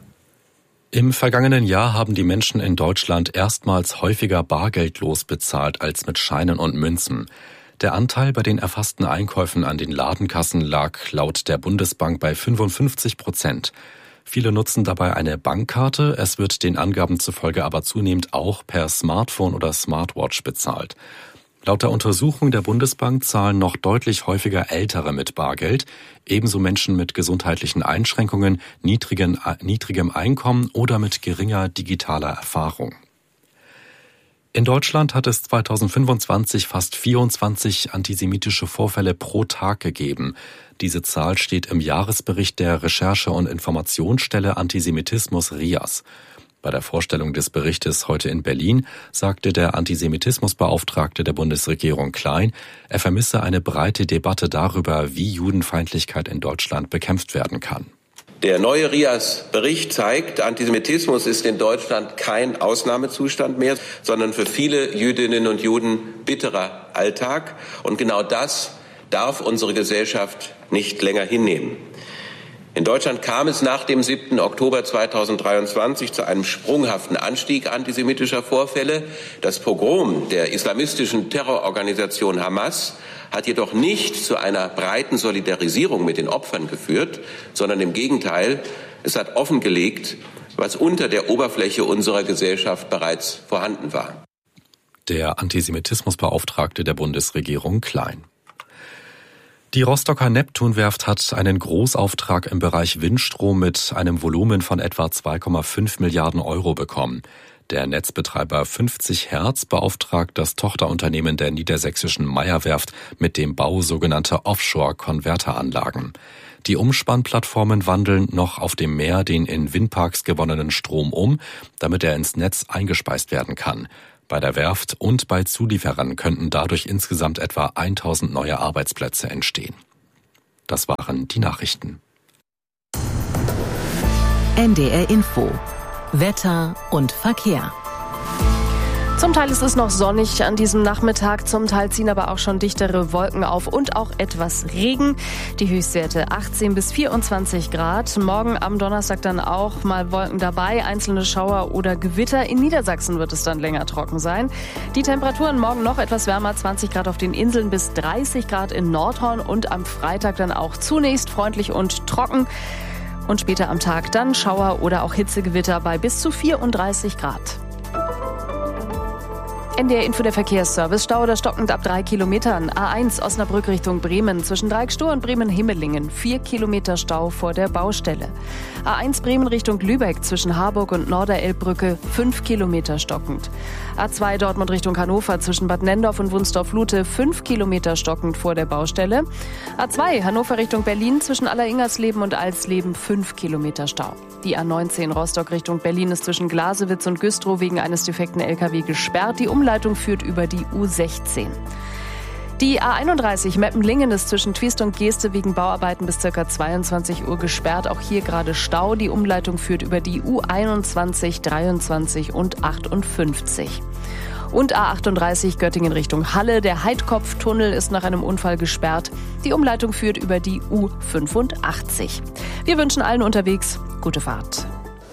Im vergangenen Jahr haben die Menschen in Deutschland erstmals häufiger bargeldlos bezahlt als mit Scheinen und Münzen. Der Anteil bei den erfassten Einkäufen an den Ladenkassen lag laut der Bundesbank bei fünfundfünfzig Prozent. Viele nutzen dabei eine Bankkarte, es wird den Angaben zufolge aber zunehmend auch per Smartphone oder Smartwatch bezahlt. Laut der Untersuchung der Bundesbank zahlen noch deutlich häufiger Ältere mit Bargeld, ebenso Menschen mit gesundheitlichen Einschränkungen, niedrigen, niedrigem Einkommen oder mit geringer digitaler Erfahrung. In Deutschland hat es zweitausendfünfundzwanzig fast vierundzwanzig antisemitische Vorfälle pro Tag gegeben. Diese Zahl steht im Jahresbericht der Recherche- und Informationsstelle Antisemitismus R I A S. Bei der Vorstellung des Berichtes heute in Berlin sagte der Antisemitismusbeauftragte der Bundesregierung Klein, er vermisse eine breite Debatte darüber, wie Judenfeindlichkeit in Deutschland bekämpft werden kann. Der neue R I A S-Bericht zeigt, Antisemitismus ist in Deutschland kein Ausnahmezustand mehr, sondern für viele Jüdinnen und Juden bitterer Alltag. Und genau das darf unsere Gesellschaft nicht länger hinnehmen. In Deutschland kam es nach dem siebten Oktober zweitausenddreiundzwanzig zu einem sprunghaften Anstieg antisemitischer Vorfälle. Das Pogrom der islamistischen Terrororganisation Hamas hat jedoch nicht zu einer breiten Solidarisierung mit den Opfern geführt, sondern im Gegenteil, es hat offengelegt, was unter der Oberfläche unserer Gesellschaft bereits vorhanden war. Der Antisemitismusbeauftragte der Bundesregierung Klein. Die Rostocker Neptunwerft hat einen Großauftrag im Bereich Windstrom mit einem Volumen von etwa zwei Komma fünf Milliarden Euro bekommen. Der Netzbetreiber fünfzig Hertz beauftragt das Tochterunternehmen der niedersächsischen Meyer-Werft mit dem Bau sogenannter Offshore-Konverteranlagen. Die Umspannplattformen wandeln noch auf dem Meer den in Windparks gewonnenen Strom um, damit er ins Netz eingespeist werden kann. Bei der Werft und bei Zulieferern könnten dadurch insgesamt etwa tausend neue Arbeitsplätze entstehen. Das waren die Nachrichten. N D R Info. Wetter und Verkehr. Zum Teil ist es noch sonnig an diesem Nachmittag, zum Teil ziehen aber auch schon dichtere Wolken auf und auch etwas Regen. Die Höchstwerte achtzehn bis vierundzwanzig Grad. Morgen am Donnerstag dann auch mal Wolken dabei, einzelne Schauer oder Gewitter. In Niedersachsen wird es dann länger trocken sein. Die Temperaturen morgen noch etwas wärmer, zwanzig Grad auf den Inseln bis dreißig Grad in Nordhorn und am Freitag dann auch zunächst freundlich und trocken. Und später am Tag dann Schauer oder auch Hitzegewitter bei bis zu vierunddreißig Grad. N D R Info, der Verkehrsservice. Stau oder stockend ab drei Kilometern. A eins Osnabrück Richtung Bremen. Zwischen Dreieckstor und Bremen-Himmelingen. Vier Kilometer Stau vor der Baustelle. A eins Bremen Richtung Lübeck. Zwischen Harburg und Norderelbbrücke. Fünf Kilometer stockend. A zwei Dortmund Richtung Hannover. Zwischen Bad Nendorf und Wunsdorf-Lute. Fünf Kilometer stockend vor der Baustelle. A zwei Hannover Richtung Berlin. Zwischen Alleringersleben und Alsleben. Fünf Kilometer Stau. Die A neunzehn Rostock Richtung Berlin ist zwischen Glasewitz und Güstrow wegen eines defekten L K W gesperrt. Die Umleitung führt über die U sechzehn. Die A einunddreißig Meppenlingen ist zwischen Twiest und Geeste wegen Bauarbeiten bis ca. zweiundzwanzig Uhr gesperrt. Auch hier gerade Stau. Die Umleitung führt über die U einundzwanzig, dreiundzwanzig und achtundfünfzig. Und A achtunddreißig Göttingen Richtung Halle. Der Heidkopftunnel ist nach einem Unfall gesperrt. Die Umleitung führt über die U fünfundachtzig. Wir wünschen allen unterwegs gute Fahrt.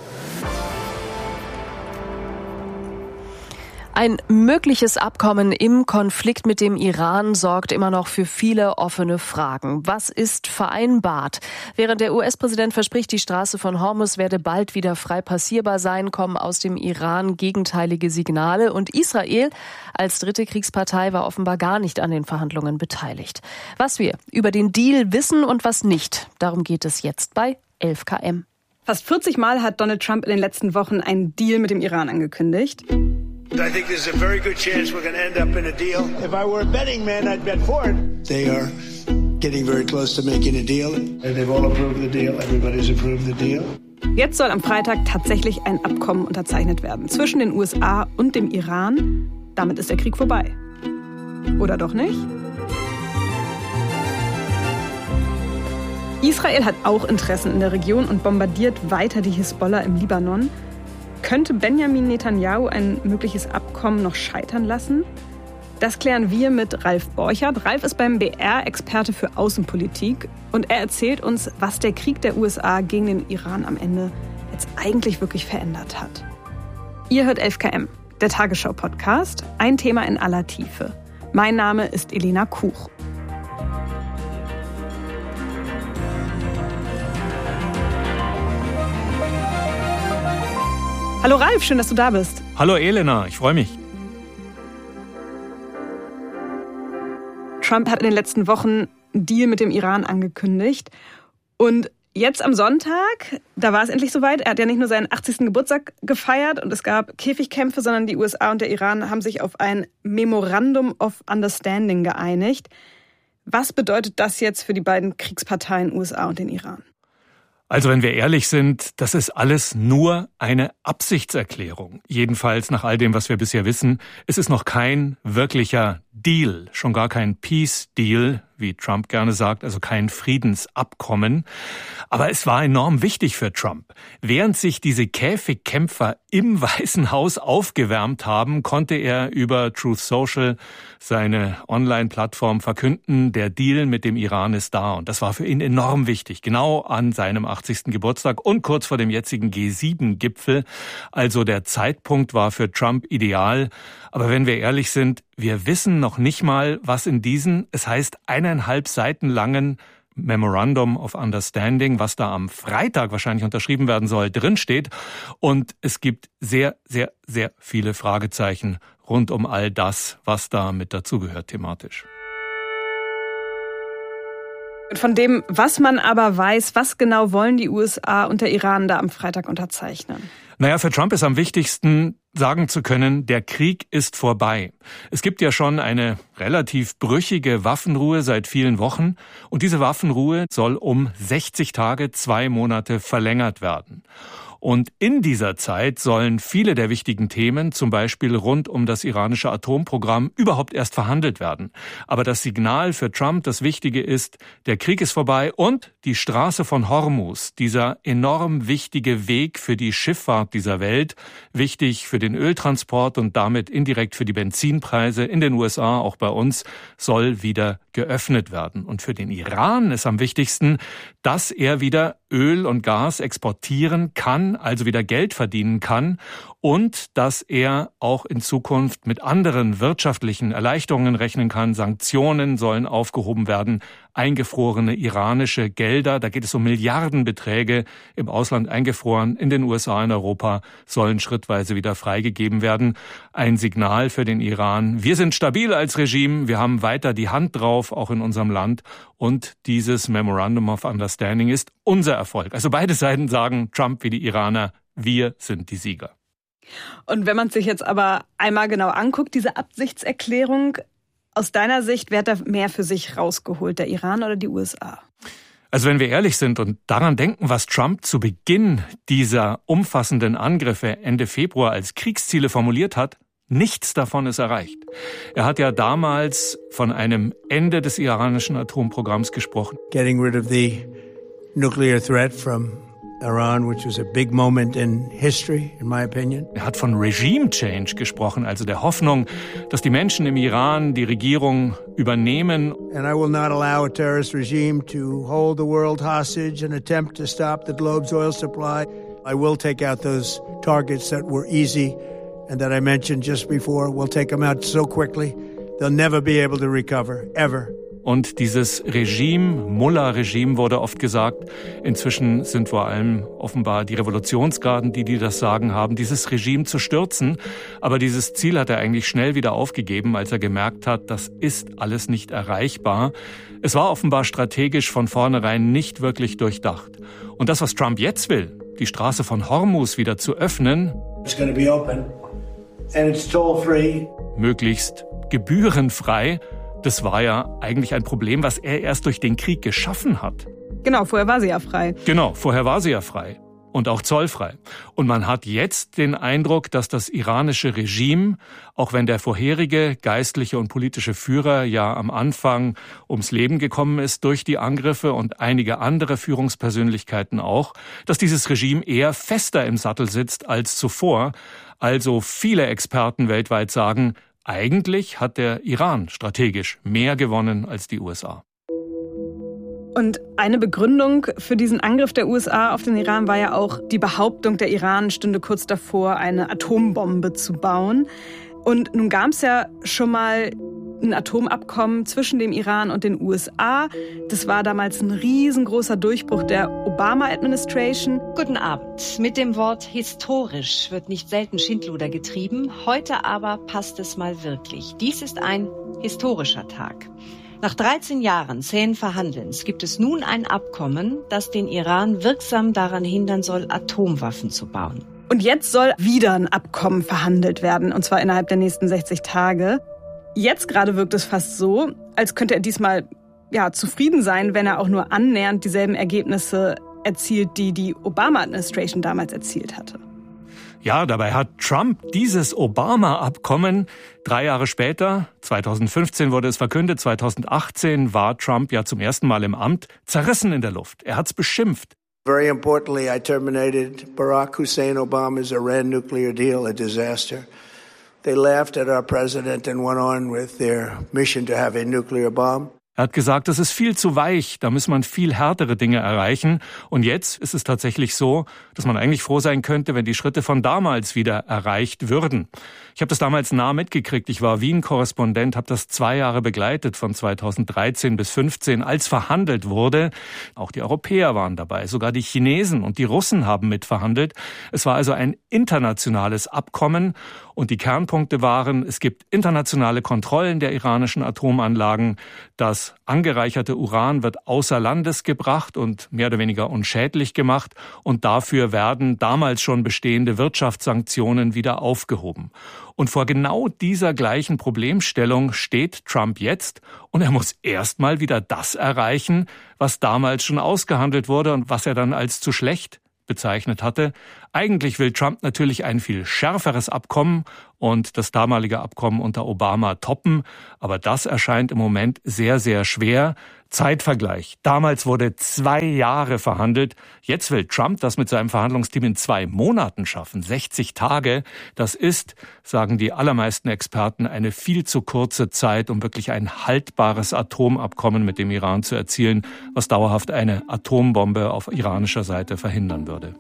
Ein mögliches Abkommen im Konflikt mit dem Iran sorgt immer noch für viele offene Fragen. Was ist vereinbart? Während der U S-Präsident verspricht, die Straße von Hormuz werde bald wieder frei passierbar sein, kommen aus dem Iran gegenteilige Signale. Und Israel als dritte Kriegspartei war offenbar gar nicht an den Verhandlungen beteiligt. Was wir über den Deal wissen und was nicht, darum geht es jetzt bei elf K M. Fast vierzig Mal hat Donald Trump in den letzten Wochen einen Deal mit dem Iran angekündigt. I think there's a very good chance we're going to end up in a deal. If I were a betting man, I'd bet for it. They are getting very close to making a deal. And they've all approved the deal. Everybody's approved the deal. Jetzt soll am Freitag tatsächlich ein Abkommen unterzeichnet werden zwischen den U S A und dem Iran. Damit ist der Krieg vorbei. Oder doch nicht? Israel hat auch Interessen in der Region und bombardiert weiter die Hisbollah im Libanon. Könnte Benjamin Netanyahu ein mögliches Abkommen noch scheitern lassen? Das klären wir mit Ralf Borchert. Ralf ist beim B R Experte für Außenpolitik und er erzählt uns, was der Krieg der U S A gegen den Iran am Ende jetzt eigentlich wirklich verändert hat. Ihr hört elf K M, der Tagesschau-Podcast, ein Thema in aller Tiefe. Mein Name ist Elena Kuch. Hallo Ralf, schön, dass du da bist. Hallo Elena, ich freue mich. Trump hat in den letzten Wochen einen Deal mit dem Iran angekündigt. Und jetzt am Sonntag, da war es endlich soweit. Er hat ja nicht nur seinen achtzigsten Geburtstag gefeiert und es gab Käfigkämpfe, sondern die U S A und der Iran haben sich auf ein Memorandum of Understanding geeinigt. Was bedeutet das jetzt für die beiden Kriegsparteien U S A und den Iran? Also wenn wir ehrlich sind, das ist alles nur eine Absichtserklärung. Jedenfalls nach all dem, was wir bisher wissen. Es ist noch kein wirklicher Deal, schon gar kein Peace Deal, wie Trump gerne sagt, also kein Friedensabkommen. Aber es war enorm wichtig für Trump. Während sich diese Käfigkämpfer im Weißen Haus aufgewärmt haben, konnte er über Truth Social, seine Online-Plattform, verkünden, der Deal mit dem Iran ist da. Und das war für ihn enorm wichtig, genau an seinem achtzigsten Geburtstag und kurz vor dem jetzigen G sieben Gipfel. Also der Zeitpunkt war für Trump ideal. Aber wenn wir ehrlich sind, wir wissen noch nicht mal, was in diesen, es heißt eineinhalb Seiten langen Memorandum of Understanding, was da am Freitag wahrscheinlich unterschrieben werden soll, drinsteht. Und es gibt sehr, sehr, sehr viele Fragezeichen rund um all das, was da mit dazugehört thematisch. Von dem, was man aber weiß, was genau wollen die U S A und der Iran da am Freitag unterzeichnen? Naja, für Trump ist am wichtigsten, sagen zu können, der Krieg ist vorbei. Es gibt ja schon eine relativ brüchige Waffenruhe seit vielen Wochen und diese Waffenruhe soll um sechzig Tage, zwei Monate verlängert werden. Und in dieser Zeit sollen viele der wichtigen Themen, zum Beispiel rund um das iranische Atomprogramm, überhaupt erst verhandelt werden. Aber das Signal für Trump, das Wichtige ist, der Krieg ist vorbei und die Straße von Hormuz, dieser enorm wichtige Weg für die Schifffahrt dieser Welt, wichtig für den Öltransport und damit indirekt für die Benzinpreise in den U S A, auch bei uns, soll wieder geöffnet werden. Und für den Iran ist am wichtigsten, dass er wieder Öl und Gas exportieren kann, also wieder Geld verdienen kann und dass er auch in Zukunft mit anderen wirtschaftlichen Erleichterungen rechnen kann. Sanktionen sollen aufgehoben werden, eingefrorene iranische Gelder, da geht es um Milliardenbeträge im Ausland eingefroren, in den U S A, in Europa, sollen schrittweise wieder freigegeben werden. Ein Signal für den Iran. Wir sind stabil als Regime, wir haben weiter die Hand drauf, auch in unserem Land. Und dieses Memorandum of Understanding ist unser Erfolg. Also beide Seiten sagen, Trump wie die Iraner, wir sind die Sieger. Und wenn man sich jetzt aber einmal genau anguckt, diese Absichtserklärung, aus deiner Sicht, wer hat da mehr für sich rausgeholt, der Iran oder die U S A? Also wenn wir ehrlich sind und daran denken, was Trump zu Beginn dieser umfassenden Angriffe Ende Februar als Kriegsziele formuliert hat, nichts davon ist erreicht. Er hat ja damals von einem Ende des iranischen Atomprogramms gesprochen. Getting rid of the nuclear threat from Iran, which was a big moment in history, in my opinion. Er hat von Regime Change gesprochen, also der Hoffnung, dass die Menschen im Iran die Regierung übernehmen. And I will not allow a terrorist regime to hold the world hostage and attempt to stop the globe's oil supply. I will take out those targets that were easy and that I mentioned just before. We'll take them out so quickly, they'll never be able to recover, ever. Und dieses Regime, Mullah-Regime wurde oft gesagt, inzwischen sind vor allem offenbar die Revolutionsgarden, die, die das Sagen haben, dieses Regime zu stürzen. Aber dieses Ziel hat er eigentlich schnell wieder aufgegeben, als er gemerkt hat, das ist alles nicht erreichbar. Es war offenbar strategisch von vornherein nicht wirklich durchdacht. Und das, was Trump jetzt will, die Straße von Hormuz wieder zu öffnen, It's going to be open and it's toll-free. Möglichst gebührenfrei, das war ja eigentlich ein Problem, was er erst durch den Krieg geschaffen hat. Genau, vorher war sie ja frei. Genau, vorher war sie ja frei. Und auch zollfrei. Und man hat jetzt den Eindruck, dass das iranische Regime, auch wenn der vorherige geistliche und politische Führer ja am Anfang ums Leben gekommen ist durch die Angriffe und einige andere Führungspersönlichkeiten auch, dass dieses Regime eher fester im Sattel sitzt als zuvor. Also viele Experten weltweit sagen, eigentlich hat der Iran strategisch mehr gewonnen als die U S A. Und eine Begründung für diesen Angriff der U S A auf den Iran war ja auch die Behauptung, der Iran stünde kurz davor, eine Atombombe zu bauen. Und nun gab es ja schon mal ein Atomabkommen zwischen dem Iran und den U S A. Das war damals ein riesengroßer Durchbruch der Obama-Administration. Guten Abend. Mit dem Wort historisch wird nicht selten Schindluder getrieben. Heute aber passt es mal wirklich. Dies ist ein historischer Tag. Nach dreizehn Jahren zähen Verhandelns gibt es nun ein Abkommen, das den Iran wirksam daran hindern soll, Atomwaffen zu bauen. Und jetzt soll wieder ein Abkommen verhandelt werden, und zwar innerhalb der nächsten sechzig Tage. Jetzt gerade wirkt es fast so, als könnte er diesmal ja, zufrieden sein, wenn er auch nur annähernd dieselben Ergebnisse erzielt, die die Obama-Administration damals erzielt hatte. Ja, dabei hat Trump dieses Obama-Abkommen drei Jahre später, zweitausendfünfzehn wurde es verkündet, zweitausendachtzehn war Trump ja zum ersten Mal im Amt, zerrissen in der Luft. Er hat's beschimpft. Very importantly, I terminated Barack Hussein Obama's Iran nuclear deal, a disaster. They laughed at our president and went on with their mission to have a nuclear bomb. Er hat gesagt, das ist viel zu weich, da muss man viel härtere Dinge erreichen. Und jetzt ist es tatsächlich so, dass man eigentlich froh sein könnte, wenn die Schritte von damals wieder erreicht würden. Ich habe das damals nah mitgekriegt. Ich war Wien-Korrespondent, habe das zwei Jahre begleitet, von zweitausenddreizehn bis fünfzehn, als verhandelt wurde. Auch die Europäer waren dabei, sogar die Chinesen und die Russen haben mitverhandelt. Es war also ein internationales Abkommen. Und die Kernpunkte waren, es gibt internationale Kontrollen der iranischen Atomanlagen, das angereicherte Uran wird außer Landes gebracht und mehr oder weniger unschädlich gemacht und dafür werden damals schon bestehende Wirtschaftssanktionen wieder aufgehoben. Und vor genau dieser gleichen Problemstellung steht Trump jetzt und er muss erstmal wieder das erreichen, was damals schon ausgehandelt wurde und was er dann als zu schlecht bezeichnet hatte. Eigentlich will Trump natürlich ein viel schärferes Abkommen und das damalige Abkommen unter Obama toppen, aber das erscheint im Moment sehr, sehr schwer. Zeitvergleich. Damals wurde zwei Jahre verhandelt. Jetzt will Trump das mit seinem Verhandlungsteam in zwei Monaten schaffen. sechzig Tage. Das ist, sagen die allermeisten Experten, eine viel zu kurze Zeit, um wirklich ein haltbares Atomabkommen mit dem Iran zu erzielen, was dauerhaft eine Atombombe auf iranischer Seite verhindern würde.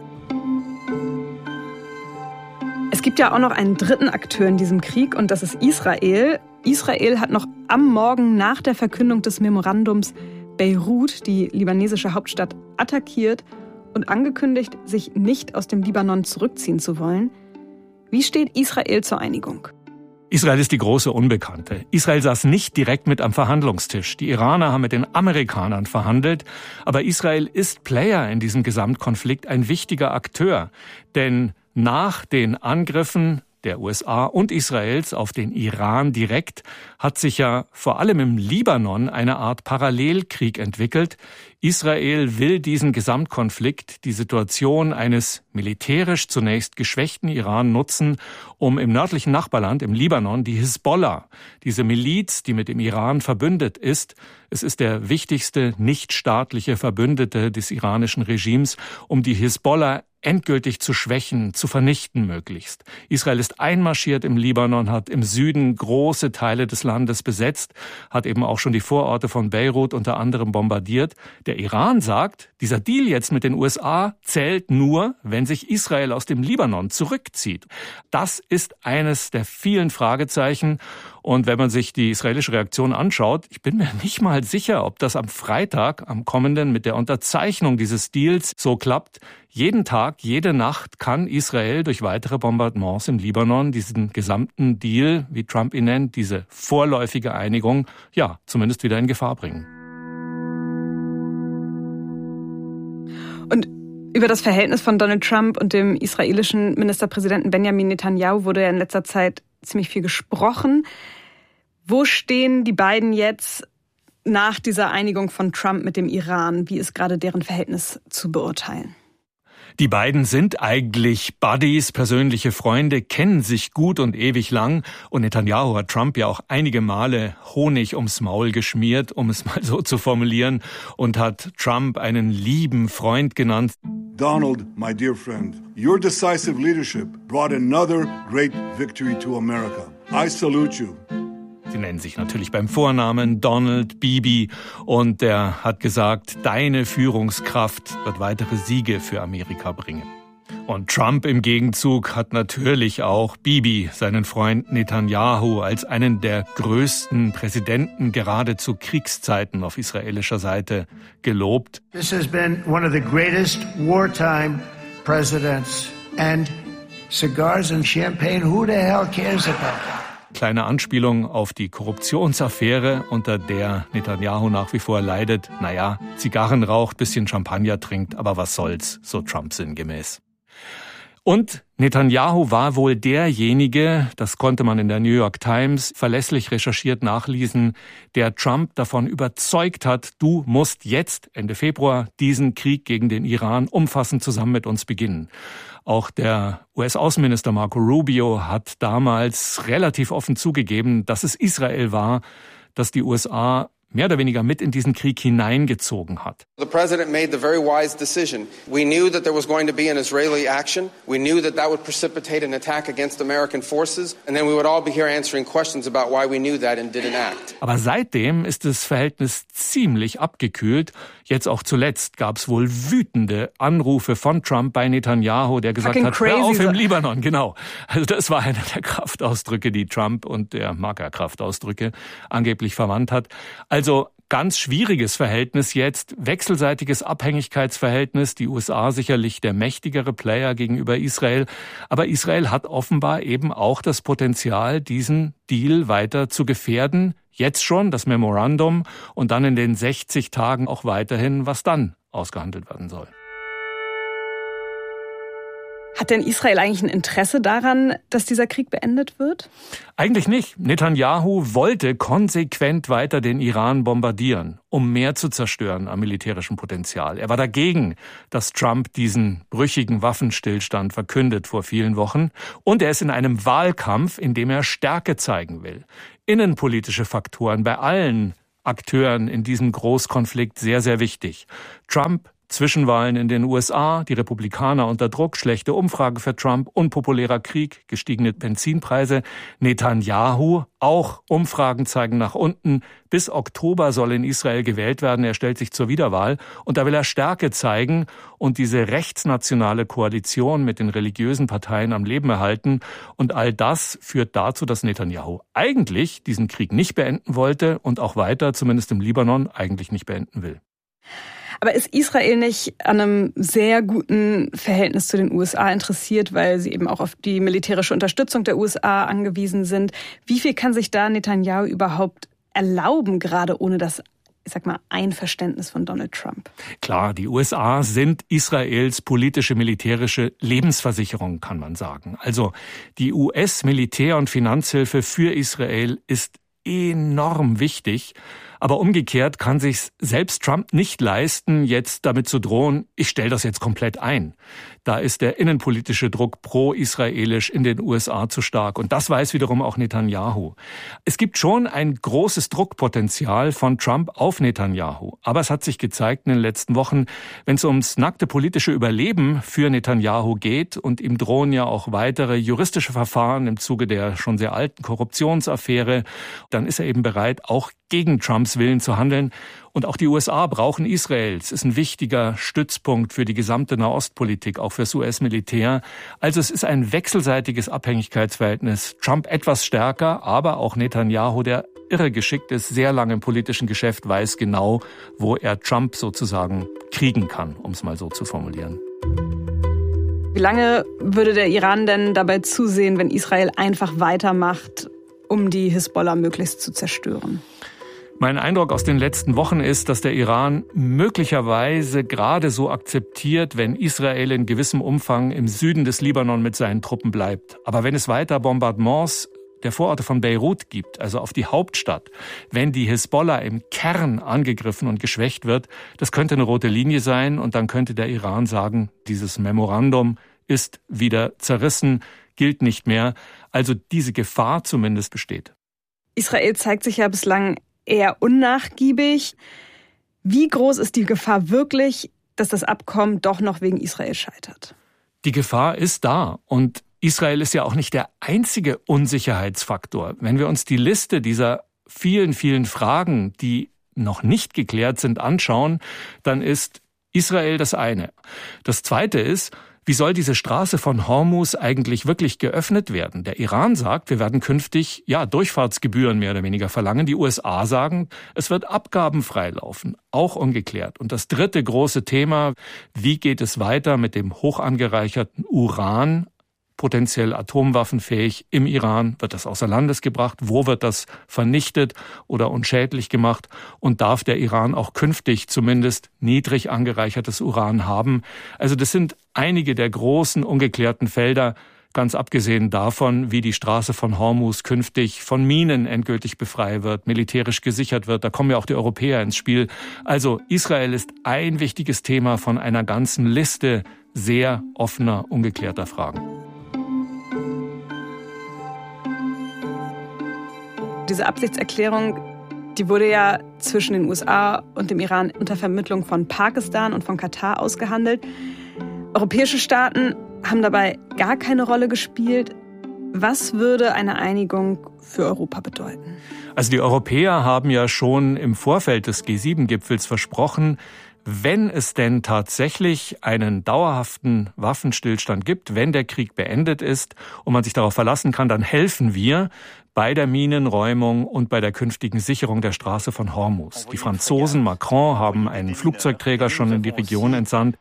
Es gibt ja auch noch einen dritten Akteur in diesem Krieg und das ist Israel. Israel hat noch am Morgen nach der Verkündung des Memorandums Beirut, die libanesische Hauptstadt, attackiert und angekündigt, sich nicht aus dem Libanon zurückziehen zu wollen. Wie steht Israel zur Einigung? Israel ist die große Unbekannte. Israel saß nicht direkt mit am Verhandlungstisch. Die Iraner haben mit den Amerikanern verhandelt. Aber Israel ist Player in diesem Gesamtkonflikt, ein wichtiger Akteur. Denn nach den Angriffen der U S A und Israels auf den Iran direkt hat sich ja vor allem im Libanon eine Art Parallelkrieg entwickelt. Israel will diesen Gesamtkonflikt, die Situation eines militärisch zunächst geschwächten Iran nutzen, um im nördlichen Nachbarland, im Libanon, die Hisbollah, diese Miliz, die mit dem Iran verbündet ist, es ist der wichtigste nichtstaatliche Verbündete des iranischen Regimes, um die Hisbollah endgültig zu schwächen, zu vernichten möglichst. Israel ist einmarschiert im Libanon, hat im Süden große Teile des Landes besetzt, hat eben auch schon die Vororte von Beirut unter anderem bombardiert. Der Iran sagt, dieser Deal jetzt mit den U S A zählt nur, wenn sich Israel aus dem Libanon zurückzieht. Das ist eines der vielen Fragezeichen. Und wenn man sich die israelische Reaktion anschaut, ich bin mir nicht mal sicher, ob das am Freitag, am kommenden, mit der Unterzeichnung dieses Deals so klappt. Jeden Tag, jede Nacht kann Israel durch weitere Bombardements im Libanon diesen gesamten Deal, wie Trump ihn nennt, diese vorläufige Einigung, ja, zumindest wieder in Gefahr bringen. Und über das Verhältnis von Donald Trump und dem israelischen Ministerpräsidenten Benjamin Netanyahu wurde ja in letzter Zeit ziemlich viel gesprochen. Wo stehen die beiden jetzt nach dieser Einigung von Trump mit dem Iran? Wie ist gerade deren Verhältnis zu beurteilen? Die beiden sind eigentlich Buddies, persönliche Freunde, kennen sich gut und ewig lang. Und Netanyahu hat Trump ja auch einige Male Honig ums Maul geschmiert, um es mal so zu formulieren, und hat Trump einen lieben Freund genannt. Donald, my dear friend, your decisive leadership brought another great victory to America. I salute you. Sie nennen sich natürlich beim Vornamen Donald, Bibi, und er hat gesagt, deine Führungskraft wird weitere Siege für Amerika bringen. Und Trump im Gegenzug hat natürlich auch Bibi, seinen Freund Netanyahu, als einen der größten Präsidenten gerade zu Kriegszeiten auf israelischer Seite gelobt. This has been one of the greatest wartime presidents, and cigars and champagne, who the hell cares about that? Kleine Anspielung auf die Korruptionsaffäre, unter der Netanyahu nach wie vor leidet. Naja, Zigarren raucht, bisschen Champagner trinkt, aber was soll's, so Trump sinngemäß. Und Netanyahu war wohl derjenige, das konnte man in der New York Times verlässlich recherchiert nachlesen, der Trump davon überzeugt hat, du musst jetzt, Ende Februar, diesen Krieg gegen den Iran umfassend zusammen mit uns beginnen. Auch der U S-Außenminister Marco Rubio hat damals relativ offen zugegeben, dass es Israel war, das die U S A mehr oder weniger mit in diesen Krieg hineingezogen hat. The president made the very wise decision. We knew that there was going to be an Israeli action. We knew that that would precipitate an attack against American forces, and then we would all be here answering questions about why we knew that and didn't act. Aber seitdem ist das Verhältnis ziemlich abgekühlt. Jetzt auch zuletzt gab es wohl wütende Anrufe von Trump bei Netanyahu, der gesagt Fucking hat, hör auf crazy. im Libanon, genau. Also das war einer der Kraftausdrücke, die Trump, und der mag ja Kraftausdrücke, angeblich verwandt hat. Also ganz schwieriges Verhältnis jetzt, wechselseitiges Abhängigkeitsverhältnis, die U S A sicherlich der mächtigere Player gegenüber Israel, aber Israel hat offenbar eben auch das Potenzial, diesen Deal weiter zu gefährden, jetzt schon das Memorandum und dann in den sechzig Tagen auch weiterhin, was dann ausgehandelt werden soll. Hat denn Israel eigentlich ein Interesse daran, dass dieser Krieg beendet wird? Eigentlich nicht. Netanyahu wollte konsequent weiter den Iran bombardieren, um mehr zu zerstören am militärischen Potenzial. Er war dagegen, dass Trump diesen brüchigen Waffenstillstand verkündet vor vielen Wochen. Und er ist in einem Wahlkampf, in dem er Stärke zeigen will. Innenpolitische Faktoren bei allen Akteuren in diesem Großkonflikt sehr, sehr wichtig. Trump, Zwischenwahlen in den U S A, die Republikaner unter Druck, schlechte Umfrage für Trump, unpopulärer Krieg, gestiegene Benzinpreise. Netanyahu, auch Umfragen zeigen nach unten. Bis Oktober soll in Israel gewählt werden. Er stellt sich zur Wiederwahl. Und da will er Stärke zeigen und diese rechtsnationale Koalition mit den religiösen Parteien am Leben erhalten. Und all das führt dazu, dass Netanyahu eigentlich diesen Krieg nicht beenden wollte und auch weiter, zumindest im Libanon, eigentlich nicht beenden will. Aber ist Israel nicht an einem sehr guten Verhältnis zu den U S A interessiert, weil sie eben auch auf die militärische Unterstützung der U S A angewiesen sind? Wie viel kann sich da Netanyahu überhaupt erlauben, gerade ohne das, ich sag mal, Einverständnis von Donald Trump? Klar, die U S A sind Israels politische, militärische Lebensversicherung, kann man sagen. Also die U S-Militär- und Finanzhilfe für Israel ist enorm wichtig. Aber umgekehrt kann sich selbst Trump nicht leisten, jetzt damit zu drohen, ich stelle das jetzt komplett ein. Da ist der innenpolitische Druck pro-israelisch in den U S A zu stark. Und das weiß wiederum auch Netanyahu. Es gibt schon ein großes Druckpotenzial von Trump auf Netanyahu. Aber es hat sich gezeigt in den letzten Wochen, wenn es ums nackte politische Überleben für Netanyahu geht, und ihm drohen ja auch weitere juristische Verfahren im Zuge der schon sehr alten Korruptionsaffäre, dann ist er eben bereit, auch gegen Trumps Willen zu handeln. Und auch die U S A brauchen Israel. Es ist ein wichtiger Stützpunkt für die gesamte Nahostpolitik, auch fürs U S-Militär. Also es ist ein wechselseitiges Abhängigkeitsverhältnis. Trump etwas stärker, aber auch Netanyahu, der irre geschickt ist, sehr lange im politischen Geschäft, weiß genau, wo er Trump sozusagen kriegen kann, um es mal so zu formulieren. Wie lange würde der Iran denn dabei zusehen, wenn Israel einfach weitermacht, um die Hisbollah möglichst zu zerstören? Mein Eindruck aus den letzten Wochen ist, dass der Iran möglicherweise gerade so akzeptiert, wenn Israel in gewissem Umfang im Süden des Libanon mit seinen Truppen bleibt. Aber wenn es weiter Bombardements der Vororte von Beirut gibt, also auf die Hauptstadt, wenn die Hisbollah im Kern angegriffen und geschwächt wird, das könnte eine rote Linie sein, und dann könnte der Iran sagen, dieses Memorandum ist wieder zerrissen, gilt nicht mehr. Also diese Gefahr zumindest besteht. Israel zeigt sich ja bislang eher unnachgiebig. Wie groß ist die Gefahr wirklich, dass das Abkommen doch noch wegen Israel scheitert? Die Gefahr ist da, und Israel ist ja auch nicht der einzige Unsicherheitsfaktor. Wenn wir uns die Liste dieser vielen, vielen Fragen, die noch nicht geklärt sind, anschauen, dann ist Israel das eine. Das zweite ist, wie soll diese Straße von Hormuz eigentlich wirklich geöffnet werden? Der Iran sagt, wir werden künftig ja Durchfahrtsgebühren mehr oder weniger verlangen. Die U S A sagen, es wird abgabenfrei laufen. Auch ungeklärt. Und das dritte große Thema, wie geht es weiter mit dem hoch angereicherten Uran, potenziell atomwaffenfähig im Iran? Wird das außer Landes gebracht? Wo wird das vernichtet oder unschädlich gemacht? Und darf der Iran auch künftig zumindest niedrig angereichertes Uran haben? Also das sind einige der großen ungeklärten Felder, ganz abgesehen davon, wie die Straße von Hormuz künftig von Minen endgültig befreit wird, militärisch gesichert wird. Da kommen ja auch die Europäer ins Spiel. Also Israel ist ein wichtiges Thema von einer ganzen Liste sehr offener, ungeklärter Fragen. Diese Absichtserklärung, die wurde ja zwischen den U S A und dem Iran unter Vermittlung von Pakistan und von Katar ausgehandelt. Europäische Staaten haben dabei gar keine Rolle gespielt. Was würde eine Einigung für Europa bedeuten? Also die Europäer haben ja schon im Vorfeld des G sieben Gipfels versprochen, wenn es denn tatsächlich einen dauerhaften Waffenstillstand gibt, wenn der Krieg beendet ist und man sich darauf verlassen kann, dann helfen wir bei der Minenräumung und bei der künftigen Sicherung der Straße von Hormuz. Die Franzosen, Macron, haben einen Flugzeugträger schon in die Region entsandt.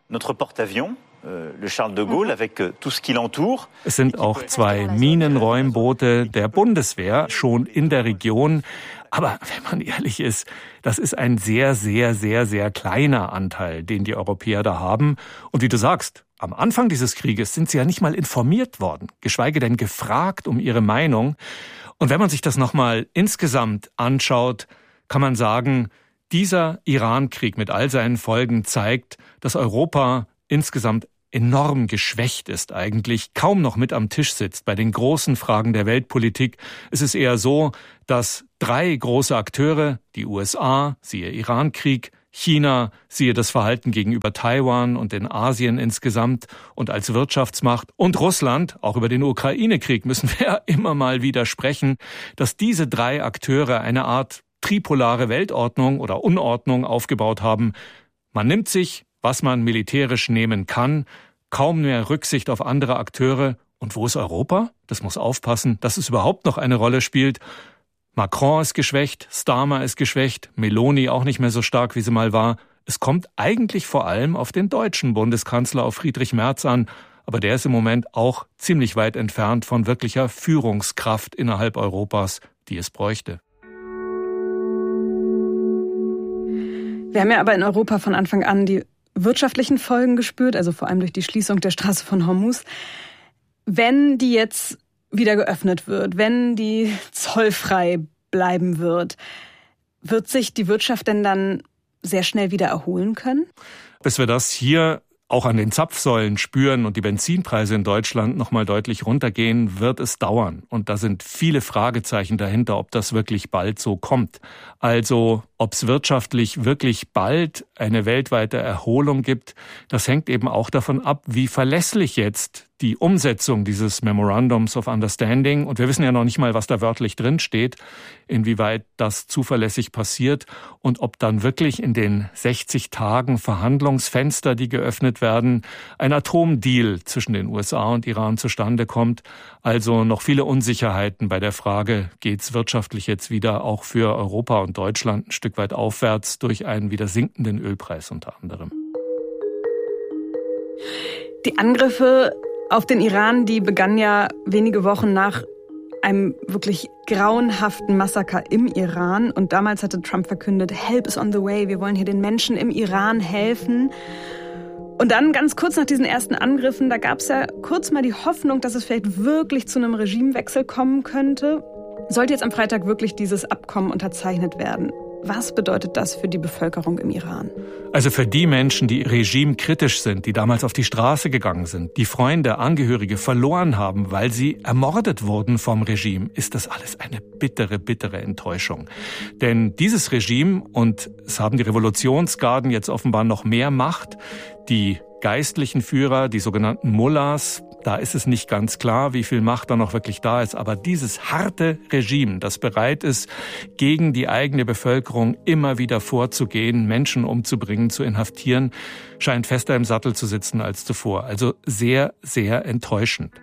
Es sind auch zwei Minenräumboote der Bundeswehr schon in der Region. Aber wenn man ehrlich ist, das ist ein sehr, sehr, sehr, sehr kleiner Anteil, den die Europäer da haben. Und wie du sagst, am Anfang dieses Krieges sind sie ja nicht mal informiert worden, geschweige denn gefragt um ihre Meinung. Und wenn man sich das nochmal insgesamt anschaut, kann man sagen, dieser Iran-Krieg mit all seinen Folgen zeigt, dass Europa insgesamt enorm geschwächt ist eigentlich, kaum noch mit am Tisch sitzt bei den großen Fragen der Weltpolitik. Es ist eher so, dass drei große Akteure, die U S A, siehe Iran-Krieg, China, siehe das Verhalten gegenüber Taiwan und in Asien insgesamt und als Wirtschaftsmacht und Russland, auch über den Ukraine-Krieg müssen wir ja immer mal wieder sprechen, dass diese drei Akteure eine Art tripolare Weltordnung oder Unordnung aufgebaut haben. Man nimmt sich, was man militärisch nehmen kann, kaum mehr Rücksicht auf andere Akteure. Und wo ist Europa? Das muss aufpassen, dass es überhaupt noch eine Rolle spielt. Macron ist geschwächt, Starmer ist geschwächt, Meloni auch nicht mehr so stark, wie sie mal war. Es kommt eigentlich vor allem auf den deutschen Bundeskanzler, auf Friedrich Merz an. Aber der ist im Moment auch ziemlich weit entfernt von wirklicher Führungskraft innerhalb Europas, die es bräuchte. Wir haben ja aber in Europa von Anfang an die wirtschaftlichen Folgen gespürt, also vor allem durch die Schließung der Straße von Hormuz. Wenn die jetzt wieder geöffnet wird, wenn die zollfrei bleiben wird, wird sich die Wirtschaft denn dann sehr schnell wieder erholen können? Bis wir das hier auch an den Zapfsäulen spüren und die Benzinpreise in Deutschland nochmal deutlich runtergehen, wird es dauern. Und da sind viele Fragezeichen dahinter, ob das wirklich bald so kommt. Also ob es wirtschaftlich wirklich bald eine weltweite Erholung gibt, das hängt eben auch davon ab, wie verlässlich jetzt die Umsetzung dieses Memorandums of Understanding, und wir wissen ja noch nicht mal, was da wörtlich drin steht, inwieweit das zuverlässig passiert und ob dann wirklich in den sechzig Tagen Verhandlungsfenster, die geöffnet werden, ein Atomdeal zwischen den U S A und Iran zustande kommt. Also noch viele Unsicherheiten bei der Frage, geht's wirtschaftlich jetzt wieder auch für Europa und Deutschland ein Stück weit aufwärts durch einen wieder sinkenden Ölpreis unter anderem. Die Angriffe auf den Iran, die begannen ja wenige Wochen nach einem wirklich grauenhaften Massaker im Iran. Und damals hatte Trump verkündet, Help is on the way, wir wollen hier den Menschen im Iran helfen. Und dann ganz kurz nach diesen ersten Angriffen, da gab es ja kurz mal die Hoffnung, dass es vielleicht wirklich zu einem Regimewechsel kommen könnte. Sollte jetzt am Freitag wirklich dieses Abkommen unterzeichnet werden? Was bedeutet das für die Bevölkerung im Iran? Also für die Menschen, die regimekritisch sind, die damals auf die Straße gegangen sind, die Freunde, Angehörige verloren haben, weil sie ermordet wurden vom Regime, ist das alles eine bittere, bittere Enttäuschung. Denn dieses Regime, und es haben die Revolutionsgarden jetzt offenbar noch mehr Macht, die geistlichen Führer, die sogenannten Mullahs, da ist es nicht ganz klar, wie viel Macht da noch wirklich da ist. Aber dieses harte Regime, das bereit ist, gegen die eigene Bevölkerung immer wieder vorzugehen, Menschen umzubringen, zu inhaftieren, scheint fester im Sattel zu sitzen als zuvor. Also sehr, sehr enttäuschend.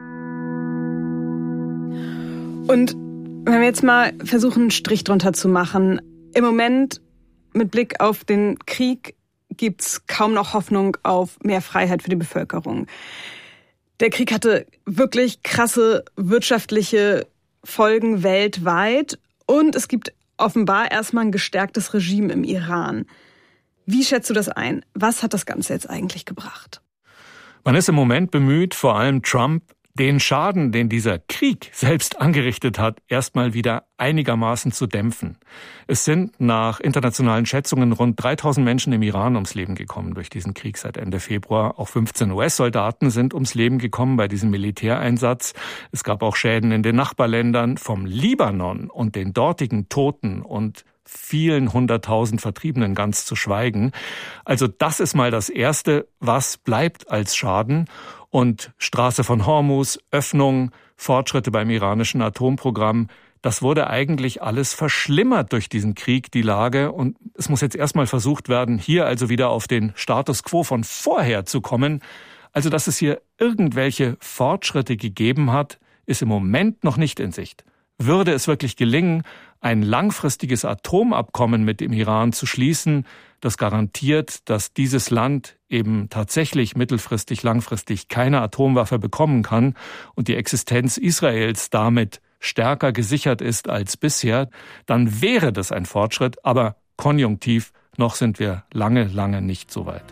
Und wenn wir jetzt mal versuchen, einen Strich drunter zu machen, im Moment mit Blick auf den Krieg gibt's kaum noch Hoffnung auf mehr Freiheit für die Bevölkerung. Der Krieg hatte wirklich krasse wirtschaftliche Folgen weltweit und es gibt offenbar erstmal ein gestärktes Regime im Iran. Wie schätzt du das ein? Was hat das Ganze jetzt eigentlich gebracht? Man ist im Moment bemüht, vor allem Trump, den Schaden, den dieser Krieg selbst angerichtet hat, erstmal wieder einigermaßen zu dämpfen. Es sind nach internationalen Schätzungen rund dreitausend Menschen im Iran ums Leben gekommen durch diesen Krieg seit Ende Februar. Auch fünfzehn U S-Soldaten sind ums Leben gekommen bei diesem Militäreinsatz. Es gab auch Schäden in den Nachbarländern. Vom Libanon und den dortigen Toten und vielen hunderttausend Vertriebenen ganz zu schweigen. Also das ist mal das Erste, was bleibt als Schaden. Und Straße von Hormuz, Öffnung, Fortschritte beim iranischen Atomprogramm, das wurde eigentlich alles verschlimmert durch diesen Krieg, die Lage. Und es muss jetzt erstmal versucht werden, hier also wieder auf den Status quo von vorher zu kommen. Also dass es hier irgendwelche Fortschritte gegeben hat, ist im Moment noch nicht in Sicht. Würde es wirklich gelingen, ein langfristiges Atomabkommen mit dem Iran zu schließen, das garantiert, dass dieses Land eben tatsächlich mittelfristig, langfristig keine Atomwaffe bekommen kann und die Existenz Israels damit stärker gesichert ist als bisher, dann wäre das ein Fortschritt, aber konjunktiv, noch sind wir lange, lange nicht so weit.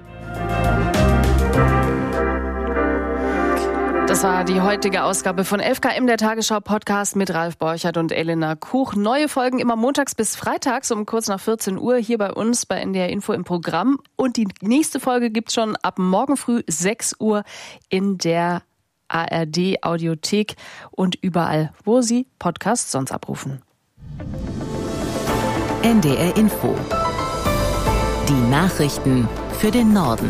Das war die heutige Ausgabe von elf K M, der Tagesschau-Podcast mit Ralf Borchert und Elena Kuch. Neue Folgen immer montags bis freitags um kurz nach vierzehn Uhr hier bei uns bei N D R Info im Programm. Und die nächste Folge gibt's schon ab morgen früh sechs Uhr in der A R D-Audiothek und überall, wo Sie Podcasts sonst abrufen. N D R Info. Die Nachrichten für den Norden.